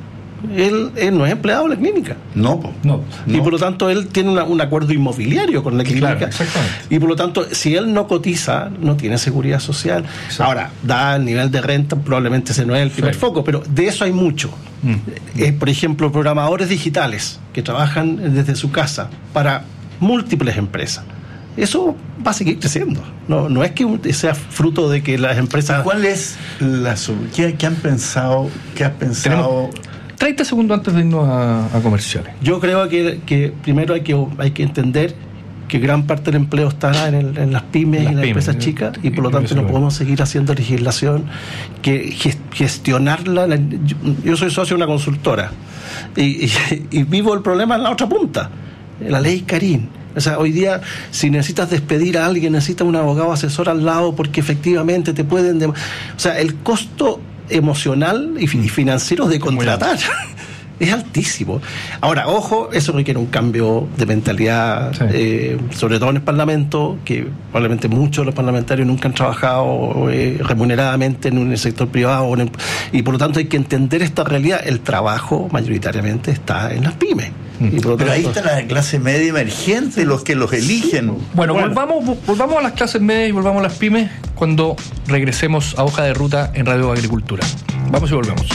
G: Él, él no es empleado de la clínica.
F: No, no.
G: Y por lo tanto él tiene una, un acuerdo inmobiliario con la clínica.
E: Claro, exactamente.
G: Y por lo tanto, si él no cotiza, no tiene seguridad social. Exacto. Ahora, da el nivel de renta, probablemente ese no es el primer sí. foco, pero de eso hay mucho. Mm. Eh, por ejemplo, programadores digitales que trabajan desde su casa para múltiples empresas. Eso va a seguir creciendo. No, no es que sea fruto de que las empresas.
F: ¿Cuál es la qué, qué han pensado? ¿Qué has pensado?
E: Tenemos treinta segundos antes de irnos a, a comerciales.
G: Yo creo que, que primero hay que, hay que entender que gran parte del empleo está en, el, en las pymes las y las pymes, empresas chicas, y por lo tanto no podemos seguir haciendo legislación que gestionarla. Yo, yo soy socio de una consultora y, y, y vivo el problema en la otra punta, la ley Carín. O sea, hoy día, si necesitas despedir a alguien, necesitas un abogado asesor al lado porque efectivamente te pueden... De... O sea, el costo emocional y financiero de contratar es altísimo. Ahora, ojo, eso requiere un cambio de mentalidad, sí. eh, sobre todo en el Parlamento, que probablemente muchos de los parlamentarios nunca han trabajado eh, remuneradamente en el sector privado, o en el, y por lo tanto hay que entender esta realidad. El trabajo mayoritariamente está en las pymes.
F: Y por Pero ahí está la clase media emergente, los que los eligen.
E: Bueno, bueno. Volvamos, volvamos a las clases medias y volvamos a las pymes cuando regresemos a Hoja de Ruta en Radio Agricultura. Vamos y volvemos.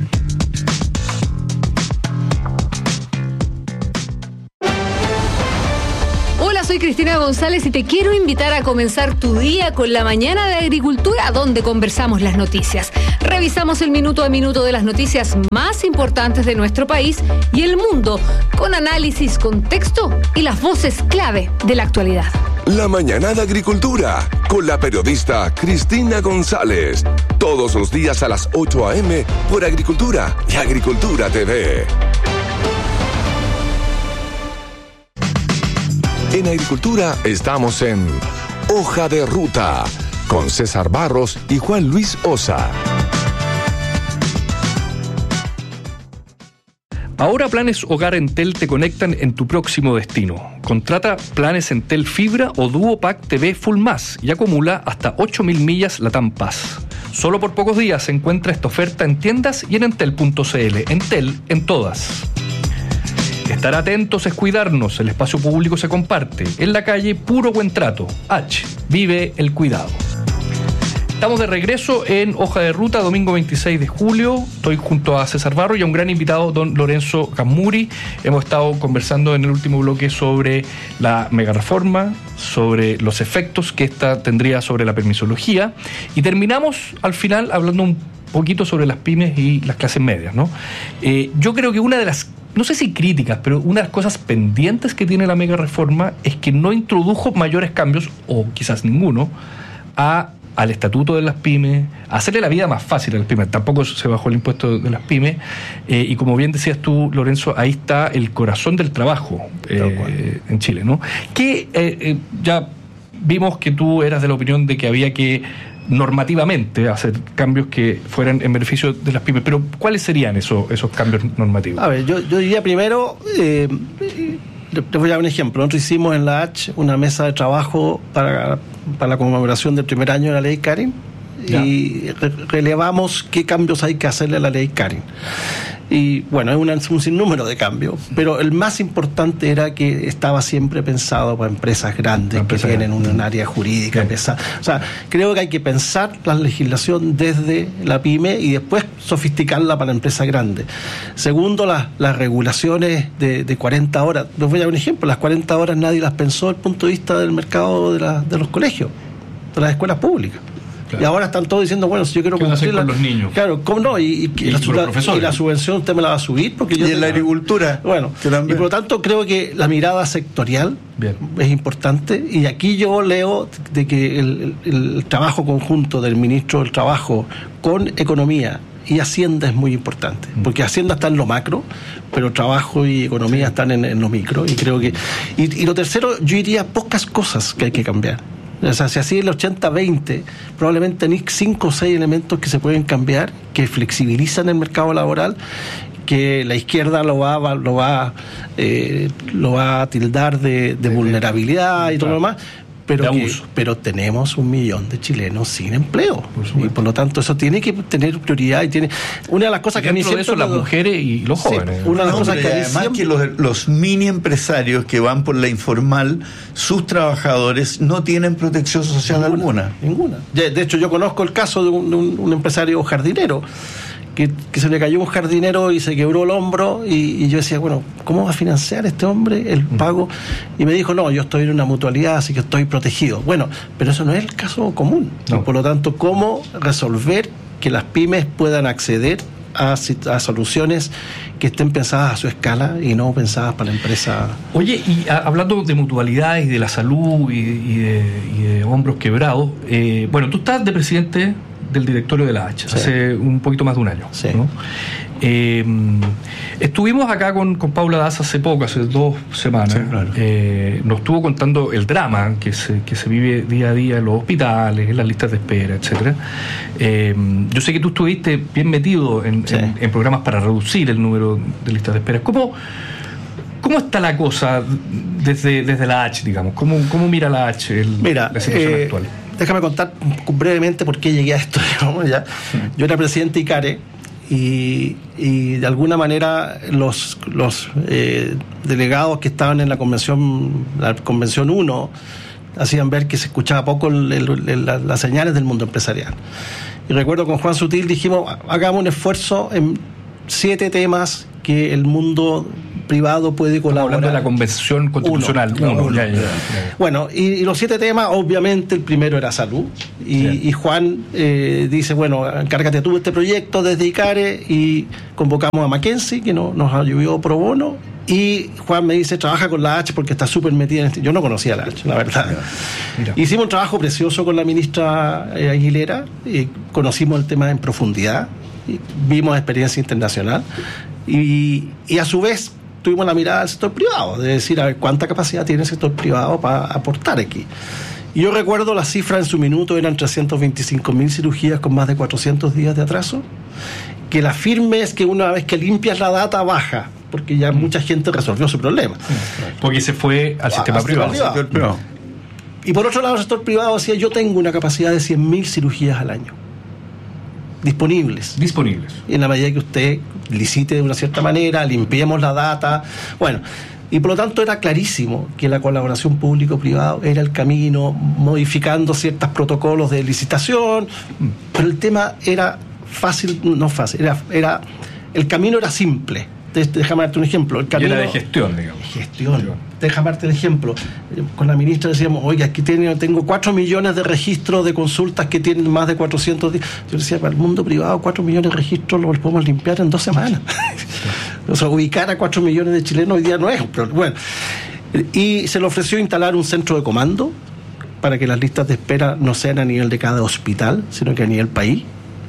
H: Soy Cristina González y te quiero invitar a comenzar tu día con la Mañana de Agricultura, donde conversamos las noticias. Revisamos el minuto a minuto de las noticias más importantes de nuestro país y el mundo, con análisis, contexto y las voces clave de la actualidad.
C: La Mañana de Agricultura, con la periodista Cristina González. Todos los días a las ocho a.m. por Agricultura y Agricultura T V. En Agricultura estamos en Hoja de Ruta, con César Barros y Juan Luis Osa.
E: Ahora Planes Hogar Entel te conectan en tu próximo destino. Contrata planes Entel Fibra o Duo Pack T V Full Más y acumula hasta ocho mil millas Latam Paz. Solo por pocos días se encuentra esta oferta en tiendas y en entel punto c l. Entel en todas. Estar atentos es cuidarnos, el espacio público se comparte. En la calle, puro buen trato. H, vive el cuidado. Estamos de regreso en Hoja de Ruta, domingo veintiséis de julio. Estoy junto a César Barro y a un gran invitado, don Lorenzo Camuri. Hemos estado conversando en el último bloque sobre la megareforma, sobre los efectos que esta tendría sobre la permisología. Y terminamos al final hablando un poquito sobre las pymes y las clases medias, ¿no? Eh, yo creo que una de las, no sé si críticas, pero una de las cosas pendientes que tiene la mega reforma es que no introdujo mayores cambios, o quizás ninguno, a, al estatuto de las pymes, a hacerle la vida más fácil a las pymes. Tampoco se bajó el impuesto de las pymes, eh, y como bien decías tú, Lorenzo, ahí está el corazón del trabajo eh, en Chile, ¿no? Que eh, eh, ya vimos que tú eras de la opinión de que había que normativamente hacer cambios que fueran en beneficio de las pymes, pero ¿cuáles serían esos, esos cambios normativos?
G: A ver, yo, yo diría primero, eh, les voy a dar un ejemplo. Nosotros hicimos en la H una mesa de trabajo para, para la conmemoración del primer año de la ley Carín, y re- relevamos qué cambios hay que hacerle a la ley Carín. Y bueno, es una, un sinnúmero de cambios, pero el más importante era que estaba siempre pensado para empresas grandes, empresa que tienen un área jurídica pesada. O sea, creo que hay que pensar la legislación desde la pyme y después sofisticarla para la empresa grande. Segundo, las, las regulaciones de, de cuarenta horas. Les voy a dar un ejemplo. Las cuarenta horas nadie las pensó desde el punto de vista del mercado de, la, de los colegios, de las escuelas públicas. Claro. Y ahora están todos diciendo, bueno, si yo quiero
E: cumplir la... con los niños.
G: Claro, ¿cómo no? Y, y, y, la, la, y la subvención usted me la va a subir. Porque yo
F: y en la agricultura.
G: Bueno, y por lo tanto creo que la mirada sectorial Bien. es importante. Y aquí yo leo de que el, el, el trabajo conjunto del ministro del Trabajo con Economía y Hacienda es muy importante, porque Hacienda está en lo macro, pero Trabajo y Economía sí. están en, en lo micro. Y creo que y, y lo tercero, yo diría pocas cosas que hay que cambiar. O sea, si así el ochenta veinte, probablemente tenéis cinco o seis elementos que se pueden cambiar, que flexibilizan el mercado laboral, que la izquierda lo va, lo va, eh, lo va a tildar de, de vulnerabilidad y todo lo demás. Pero, que, pero tenemos un millón de chilenos sin empleo, por y por lo tanto eso tiene que tener prioridad. Y tiene una de las cosas y que a mí siempre
E: eso, las mujeres y los jóvenes.
F: Sí, una de las no, cosas que además siempre... que los, los mini empresarios que van por la informal, sus trabajadores no tienen protección social
G: ninguna,
F: alguna.
G: Ninguna. De hecho, yo conozco el caso de un, de un, un empresario jardinero. Que, que se le cayó un jardinero y se quebró el hombro y, y yo decía, bueno, ¿cómo va a financiar este hombre el pago? Y me dijo, no, yo estoy en una mutualidad, así que estoy protegido. Bueno, pero eso no es el caso común. No. Y por lo tanto, ¿cómo resolver que las pymes puedan acceder a, a soluciones que estén pensadas a su escala y no pensadas para la empresa.
E: Oye, y a, hablando de mutualidades y de la salud y, y, de, y de hombros quebrados, eh, bueno, tú estás de presidente del directorio de la H, sí, hace un poquito más de un año,
G: sí,
E: ¿no? Eh, estuvimos acá con, con Paula Daza hace poco, hace dos semanas. Sí, claro. eh, nos estuvo contando el drama que se, que se vive día a día en los hospitales, en las listas de espera, etcétera. Eh, yo sé que tú estuviste bien metido en, sí, en, en programas para reducir el número de listas de espera. ¿Cómo, cómo está la cosa desde, desde la H, digamos? ¿Cómo, cómo mira la H el,
G: Mira,
E: la situación
G: eh,
E: actual?
G: Déjame contar brevemente por qué llegué a esto. Digamos, ya. Sí. Yo era presidente de ICARE y, y de alguna manera los, los eh, delegados que estaban en la convención, la convención uno, hacían ver que se escuchaba poco el, el, el, la, las señales del mundo empresarial. Y recuerdo con Juan Sutil dijimos, hagamos un esfuerzo en siete temas que el mundo privado puede colaborar.
E: Hablando de la convención constitucional. Uno, uno, uno. Ya, ya, ya.
G: Bueno, y, y los siete temas, obviamente el primero era salud. Y, sí, y Juan eh, dice, bueno, encárgate tú de este proyecto desde ICARE, y convocamos a Mackenzie, que no, nos ayudó pro bono. Y Juan me dice, trabaja con la H porque está súper metida en este. Yo no conocía la H, la verdad. Mira. Hicimos un trabajo precioso con la ministra eh, Aguilera, y conocimos el tema en profundidad, y vimos experiencia internacional, y, y a su vez tuvimos la mirada del sector privado, de decir, a ver, cuánta capacidad tiene el sector privado para aportar aquí. Y yo recuerdo la cifra en su minuto, eran trescientos veinticinco mil cirugías con más de cuatrocientos días de atraso, que la firme es que una vez que limpias la data baja, porque ya mucha gente resolvió su problema.
E: Porque se fue al sistema
G: al
E: privado.
G: privado.
E: Sector privado.
G: Y por otro lado, el sector privado decía, yo tengo una capacidad de cien mil cirugías al año. Disponibles.
E: Disponibles.
G: En la medida que usted licite de una cierta manera, limpiemos la data. Bueno, y por lo tanto era clarísimo que la colaboración público-privado era el camino, modificando ciertos protocolos de licitación, pero el tema era fácil, no fácil, era, era el camino era simple. Déjame darte un ejemplo. El camino,
E: y era de gestión, digamos.
G: Gestión. Déjame darte el ejemplo. Con la ministra decíamos, oiga, aquí tiene, tengo cuatro millones de registros de consultas que tienen más de cuatrocientos días. Yo decía, para el mundo privado, cuatro millones de registros los podemos limpiar en dos semanas. O sea, ubicar a cuatro millones de chilenos hoy día no es un problema. Bueno, y se le ofreció instalar un centro de comando para que las listas de espera no sean a nivel de cada hospital, sino que a nivel país.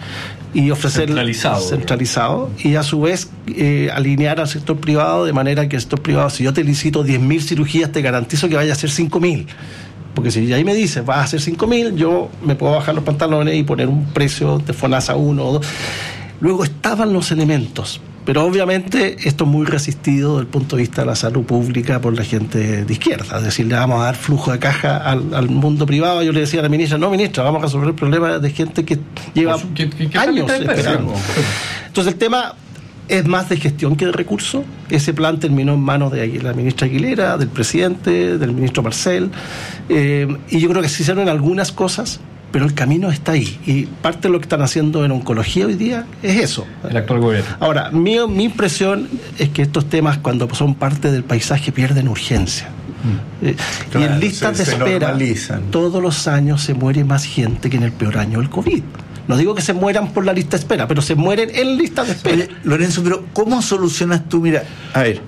G: Y ofrecer
E: centralizado,
G: centralizado y a su vez eh, alinear al sector privado de manera que el sector privado, si yo te licito diez mil cirugías, te garantizo que vaya a hacer cinco mil, porque si ahí me dices vas a hacer cinco mil, yo me puedo bajar los pantalones y poner un precio de FONASA uno o dos. Luego estaban los elementos, pero obviamente esto es muy resistido desde el punto de vista de la salud pública por la gente de izquierda, es decir, le vamos a dar flujo de caja al, al mundo privado. Yo le decía a la ministra, no ministra, vamos a resolver problemas de gente que lleva ¿Qué, qué, qué años esperando. Entonces el tema es más de gestión que de recursos. Ese plan terminó en manos de la ministra Aguilera, del presidente, del ministro Marcel, eh, y yo creo que se hicieron algunas cosas, pero el camino está ahí, y parte de lo que están haciendo en oncología hoy día es eso.
E: El actual gobierno.
G: Ahora, mi, mi impresión es que estos temas, cuando son parte del paisaje, pierden urgencia. Mm. Eh, claro, y en listas se, de espera, todos los años se muere más gente que en el peor año del COVID. No digo que se mueran por la lista de espera, pero se mueren en listas de espera.
F: Oye, Lorenzo, pero ¿cómo solucionas tú? Mira, a ver,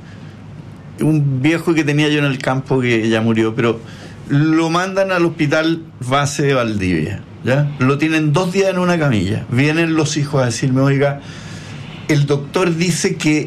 F: un viejo que tenía yo en el campo que ya murió, pero lo mandan al hospital base de Valdivia, ¿ya? Lo tienen dos días en una camilla. Vienen los hijos a decirme, oiga, el doctor dice que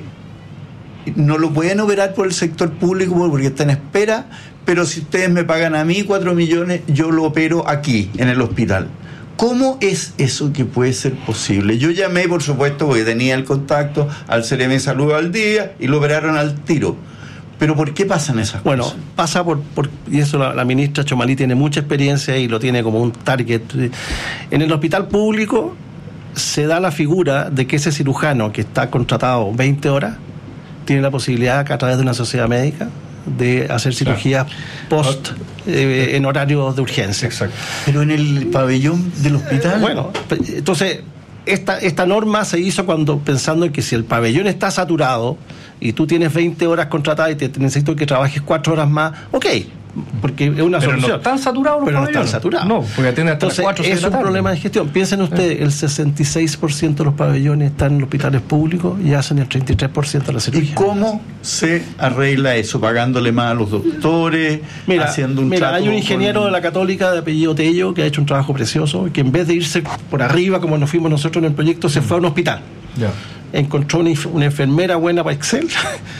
F: no lo pueden operar por el sector público porque está en espera, pero si ustedes me pagan a mí cuatro millones, yo lo opero aquí, en el hospital. ¿Cómo es eso que puede ser posible? Yo llamé, por supuesto, porque tenía el contacto al C R M de Salud de Valdivia y lo operaron al tiro. ¿Pero por qué pasan esas
G: bueno,
F: cosas?
G: Bueno, pasa por, por... Y eso la, la ministra Chomalí tiene mucha experiencia y lo tiene como un target. En el hospital público se da la figura de que ese cirujano que está contratado veinte horas tiene la posibilidad, a través de una sociedad médica, de hacer cirugías claro. post eh, en horarios de urgencia.
F: Exacto. Pero en el pabellón del hospital...
G: Eh, bueno, entonces... Esta, esta norma se hizo cuando pensando en que si el pabellón está saturado y tú tienes veinte horas contratadas y te, te necesito que trabajes cuatro horas más, ok, porque es una
E: pero
G: solución.
E: no están saturados los
G: pero no
E: pabellones.
G: están saturados.
E: No, porque atienden hasta
G: Entonces,
E: las cuatro,
G: es un problema de gestión. Piensen ustedes, el sesenta y seis por ciento de los pabellones están en hospitales públicos y hacen el treinta y tres por ciento de la cirugía.
F: ¿Y cómo se arregla eso? ¿Pagándole más a los doctores?
G: Mira,
F: haciendo un
G: mira
F: trato
G: hay un ingeniero
F: con...
G: de la Católica de apellido Tello que ha hecho un trabajo precioso, que en vez de irse por arriba como nos fuimos nosotros en el proyecto, se fue a un hospital.
E: Ya.
G: Encontró una, una enfermera buena para Excel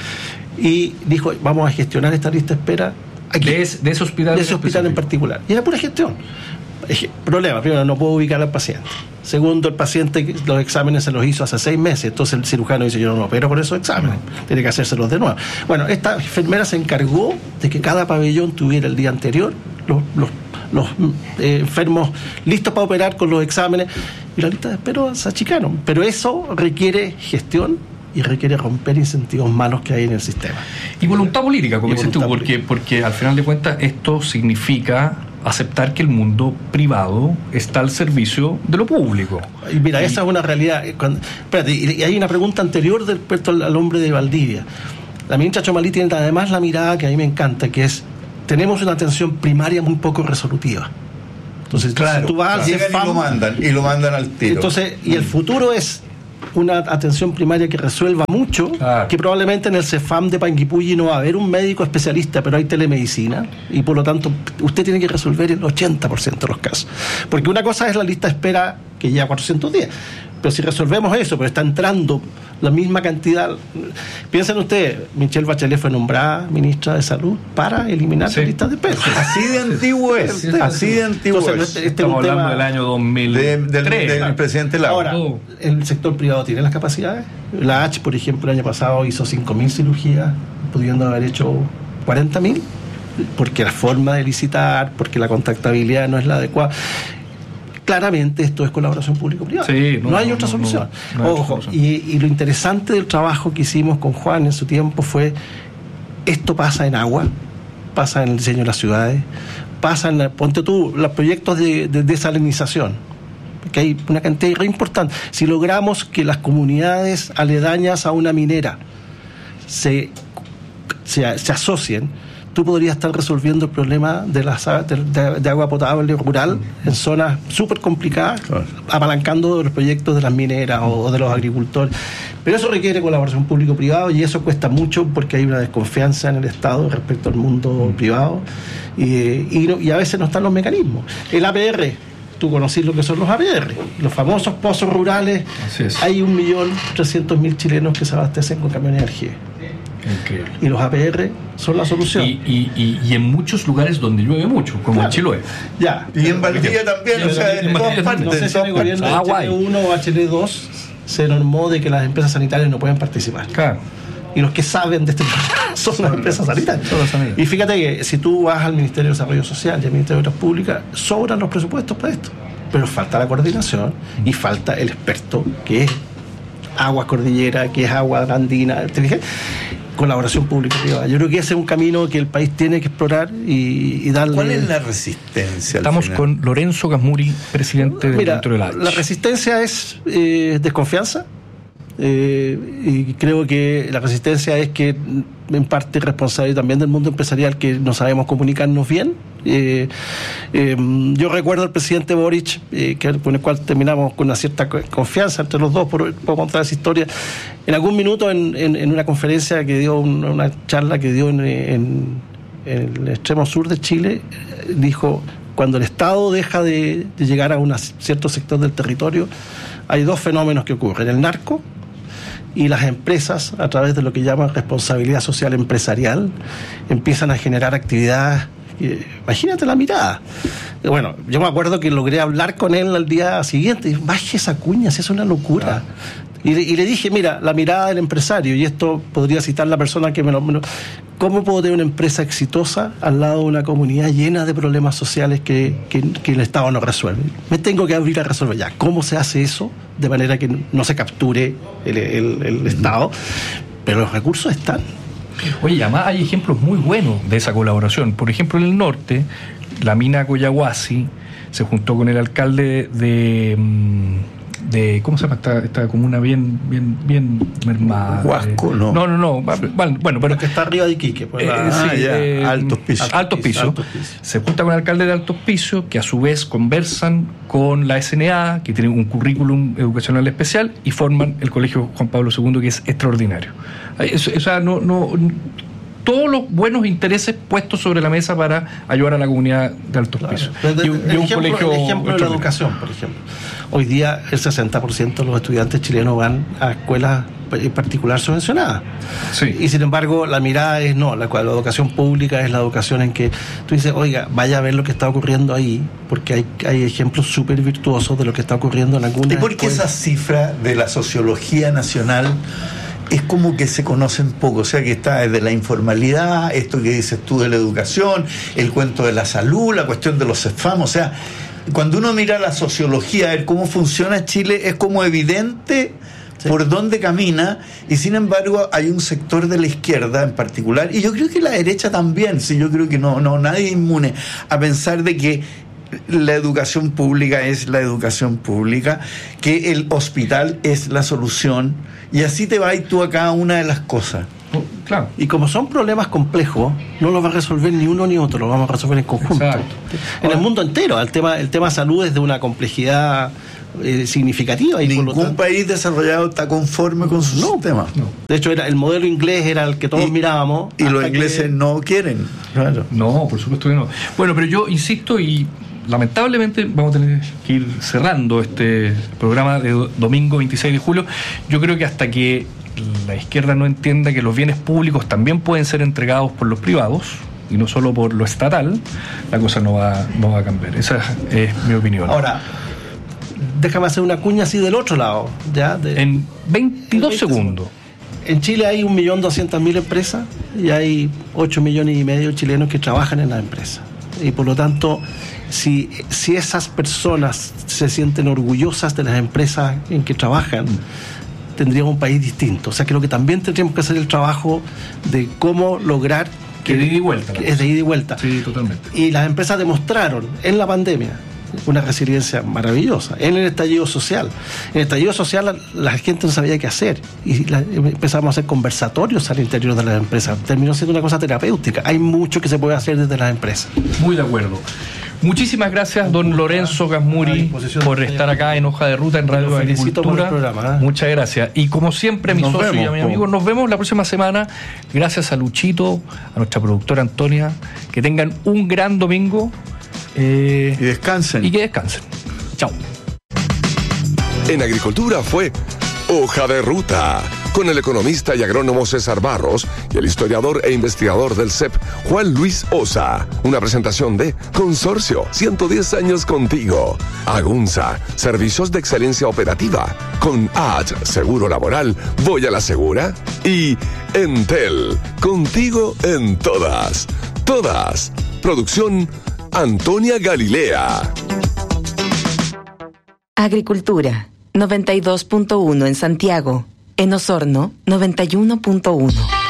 G: y dijo, vamos a gestionar esta lista de espera aquí,
E: De, ese, de ese hospital.
G: de ese hospital en particular. Y era pura gestión. Problema, primero, no puedo ubicar al paciente. Segundo, el paciente los exámenes se los hizo hace seis meses, entonces el cirujano dice, yo no opero por esos exámenes, tiene que hacérselos de nuevo. Bueno, esta enfermera se encargó de que cada pabellón tuviera el día anterior los, los, los eh, enfermos listos para operar con los exámenes, y la lista de espera se achicaron. Pero eso requiere gestión y requiere romper incentivos malos que hay en el sistema.
E: Y voluntad política, como
G: Y
E: dices tú,
G: voluntad
E: porque,
G: política.
E: porque al final de cuentas esto significa aceptar que el mundo privado está al servicio de lo público.
G: Y mira, esa es una realidad. Cuando, espérate, y hay una pregunta anterior del experto al, al hombre de Valdivia. La ministra Chomalí tiene además la mirada que a mí me encanta, que es, tenemos una atención primaria muy poco resolutiva. Entonces,
F: Claro,
G: tú vas al
F: llegan
G: CEFAM,
F: y lo mandan, y lo mandan al tiro.
G: entonces, y el futuro es una atención primaria que resuelva mucho,
E: Claro.
G: que probablemente en el CEFAM de Panguipulli no va a haber un médico especialista, pero hay telemedicina, y por lo tanto usted tiene que resolver el ochenta por ciento de los casos. Porque una cosa es la lista de espera que lleva cuatrocientos días, pero si resolvemos eso, pero está entrando la misma cantidad. Piensen ustedes, Michelle Bachelet fue nombrada ministra de Salud para eliminar
E: Sí.
G: las listas de espera.
F: Así de antiguo es,
G: Sí.
F: así de antiguo
G: Entonces,
F: es.
G: este- este
E: Estamos
G: es un
E: hablando
G: tema-
E: del año dos mil
F: De-
E: tres.
F: del, del presidente Lago.
G: Ahora, el sector privado tiene las capacidades. La H, por ejemplo, el año pasado hizo cinco mil cirugías, pudiendo haber hecho cuarenta mil, porque la forma de licitar, porque la contactabilidad no es la adecuada. Claramente esto es colaboración público-privada.
E: Sí, no,
G: no, hay
E: no,
G: otra
E: no,
G: solución.
E: no, no hay otra
G: Ojo,
E: solución.
G: y, y lo interesante del trabajo que hicimos con Juan en su tiempo fue, esto pasa en agua, pasa en el diseño de las ciudades, pasa en, la, ponte tú, los proyectos de, de desalinización, que hay una cantidad re importante. Si logramos que las comunidades aledañas a una minera se, se, se asocien, tú podrías estar resolviendo el problema de, las, de, de, de agua potable rural en zonas súper complicadas,
F: Claro.
G: apalancando los proyectos de las mineras o, o de los agricultores. Pero eso requiere colaboración público-privado y eso cuesta mucho porque hay una desconfianza en el Estado respecto al mundo privado y, y, no- y a veces no están los mecanismos. El A P R, tú conocís lo que son los A P R, los famosos pozos rurales.
E: Así es.
G: Hay un millón trescientos mil chilenos que se abastecen con camiones de energía.
E: Increíble.
G: Y los A P R son la solución.
E: Y, y, y, y en muchos lugares donde llueve mucho, como
G: Claro.
E: en Chiloé.
G: Ya.
F: Y en Valdivia también,
E: Y
F: o sea,
E: en
F: en todas
E: Valdivia
F: partes.
G: No sé
F: en
G: si en el
F: todas
G: gobierno
F: partes.
E: Ah,
G: de
E: guay.
G: H L uno o H L dos se normó de que las empresas sanitarias no pueden participar.
E: Claro.
G: Y los que saben de este programa son las empresas sanitarias.
E: son las sanitarias.
G: Y fíjate que si tú vas al Ministerio de Desarrollo Social y al Ministerio de Obras Públicas, sobran los presupuestos para esto. Pero falta la coordinación y falta el experto que es Aguas Cordillera, que es Agua Andina. ¿Te fijas? Colaboración público-privada. Yo creo que ese es un camino que el país tiene que explorar y, y darle.
F: ¿Cuál es la resistencia? al
E: Estamos
F: final?
E: con Lorenzo Gasmuri, presidente del
G: Mira,
E: Centro de la H.
G: la resistencia es eh, desconfianza. Eh, y creo que la resistencia es que en parte responsable también del mundo empresarial que no sabemos comunicarnos bien. Eh, eh, yo recuerdo al presidente Boric, eh, que, con el cual terminamos con una cierta co- confianza entre los dos, por, por contar esa historia, en algún minuto en, en, en una conferencia que dio, un- una charla que dio en, en, en el extremo sur de Chile, eh, dijo, cuando el Estado deja de, de llegar a un cierto sector del territorio, hay dos fenómenos que ocurren, el narco y las empresas, a través de lo que llaman responsabilidad social empresarial, empiezan a generar actividades. eh, Imagínate la mirada. Eh, Bueno, yo me acuerdo que logré hablar con él al día siguiente. Y, baje esa cuña, si es una locura. Y, le- y le dije, mira, la mirada del empresario, y esto podría citar la persona que me lo... me lo- ¿Cómo puedo tener una empresa exitosa al lado de una comunidad llena de problemas sociales que, que, que el Estado no resuelve? Me tengo que abrir a resolver ya. ¿Cómo se hace eso? De manera que no se capture el, el- el Estado. Pero los recursos están.
E: Oye, y además hay ejemplos muy buenos de esa colaboración. Por ejemplo, en el norte, la mina Coyahuasi se juntó con el alcalde de, mm, de ¿cómo se llama esta, esta comuna bien bien bien mermada?
F: Huasco,
E: eh,
F: no.
E: No, no, no. Bueno, bueno pero
G: que está arriba de Iquique. Pues,
E: eh,
G: la,
E: sí,
F: ah, ya,
E: eh,
F: Altos Pisos.
E: Altos Pisos.
G: Altos Pisos.
E: Se junta con el alcalde de Altos Pisos, que a su vez conversan con la S N A, que tiene un currículum educacional especial, y forman el Colegio Juan Pablo segundo, que es extraordinario. O sea, no, no, todos los buenos intereses puestos sobre la mesa para ayudar a la comunidad de Altos
G: claro.
E: Pisos.
G: El,
E: y, un, y un
G: ejemplo,
E: colegio
G: el ejemplo de la educación, por ejemplo. Hoy día el sesenta por ciento de los estudiantes chilenos van a escuelas en particular subvencionadas.
E: Sí.
G: Y sin embargo, la mirada es no, la, la educación pública es la educación en que tú dices, oiga, vaya a ver lo que está ocurriendo ahí, porque hay, hay ejemplos súper virtuosos de lo que está ocurriendo en algunas
F: ¿Y por qué
G: escuelas?
F: esa cifra de la sociología nacional es como que se conocen poco? O sea, que está desde la informalidad, esto que dices tú de la educación, el cuento de la salud, la cuestión de los CEFAM, o sea, cuando uno mira la sociología, a ver cómo funciona Chile, es como evidente sí. por dónde camina, y sin embargo hay un sector de la izquierda en particular, y yo creo que la derecha también, sí, yo creo que no, no, nadie es inmune a pensar de que la educación pública es la educación pública, que el hospital es la solución, y así te vas tú a cada una de las cosas.
E: Claro.
G: Y como son problemas complejos, no los va a resolver ni uno ni otro, los vamos a resolver en conjunto.
E: Exacto.
G: En el mundo entero, el tema, el tema salud es de una complejidad eh, significativa. Y
F: ningún
G: por lo tanto,
F: país desarrollado está conforme con su
G: no,
F: sistema.
G: No. De hecho, era, el modelo inglés era el que todos
F: y,
G: mirábamos.
F: Y los ingleses que... no quieren. Claro.
E: No, por supuesto que no. Bueno, pero yo insisto y lamentablemente vamos a tener que ir cerrando este programa de domingo veintiséis de julio. Yo creo que hasta que la izquierda no entienda que los bienes públicos también pueden ser entregados por los privados y no solo por lo estatal, la cosa no va, no va a cambiar. Esa es mi opinión.
G: Ahora, déjame hacer una cuña así del otro lado. ¿Ya? De,
E: en veintidós segundos.
G: En Chile hay un millón doscientas mil empresas y hay ocho millones y medio de chilenos que trabajan en las empresas. Y por lo tanto, si, si esas personas se sienten orgullosas de las empresas en que trabajan, tendríamos un país distinto. O sea, creo que también tendríamos que hacer el trabajo de cómo lograr
E: que es de ida y vuelta.
G: Que es de ida y vuelta.
E: Sí, totalmente.
G: Y las empresas demostraron en la pandemia una resiliencia maravillosa. En el estallido social. En el estallido social la, la gente no sabía qué hacer. Y la, empezamos a hacer conversatorios al interior de las empresas. Terminó siendo una cosa terapéutica. Hay mucho que se puede hacer desde las empresas.
E: Muy de acuerdo. Muchísimas gracias, don Lorenzo Gasmuri, por estar acá en Hoja de Ruta en Radio Agricultura.
G: Programa, ¿eh?
E: Muchas gracias. Y como siempre, mi socio y a mi amigo, nos vemos la próxima semana. Gracias a Luchito, a nuestra productora Antonia. Que tengan un gran domingo. Eh,
F: y descansen.
E: Y que descansen. Chao.
C: En Agricultura fue Hoja de Ruta, con el economista y agrónomo César Barros y el historiador e investigador del C E P, Juan Luis Osa. Una presentación de Consorcio, ciento diez años contigo. Agunza, servicios de excelencia operativa. Con A H, seguro laboral, voy a la segura. Y Entel, contigo en todas. Todas. Producción Antonia Galilea.
D: Agricultura, noventa y dos punto uno en Santiago. En Osorno, noventa y uno punto uno.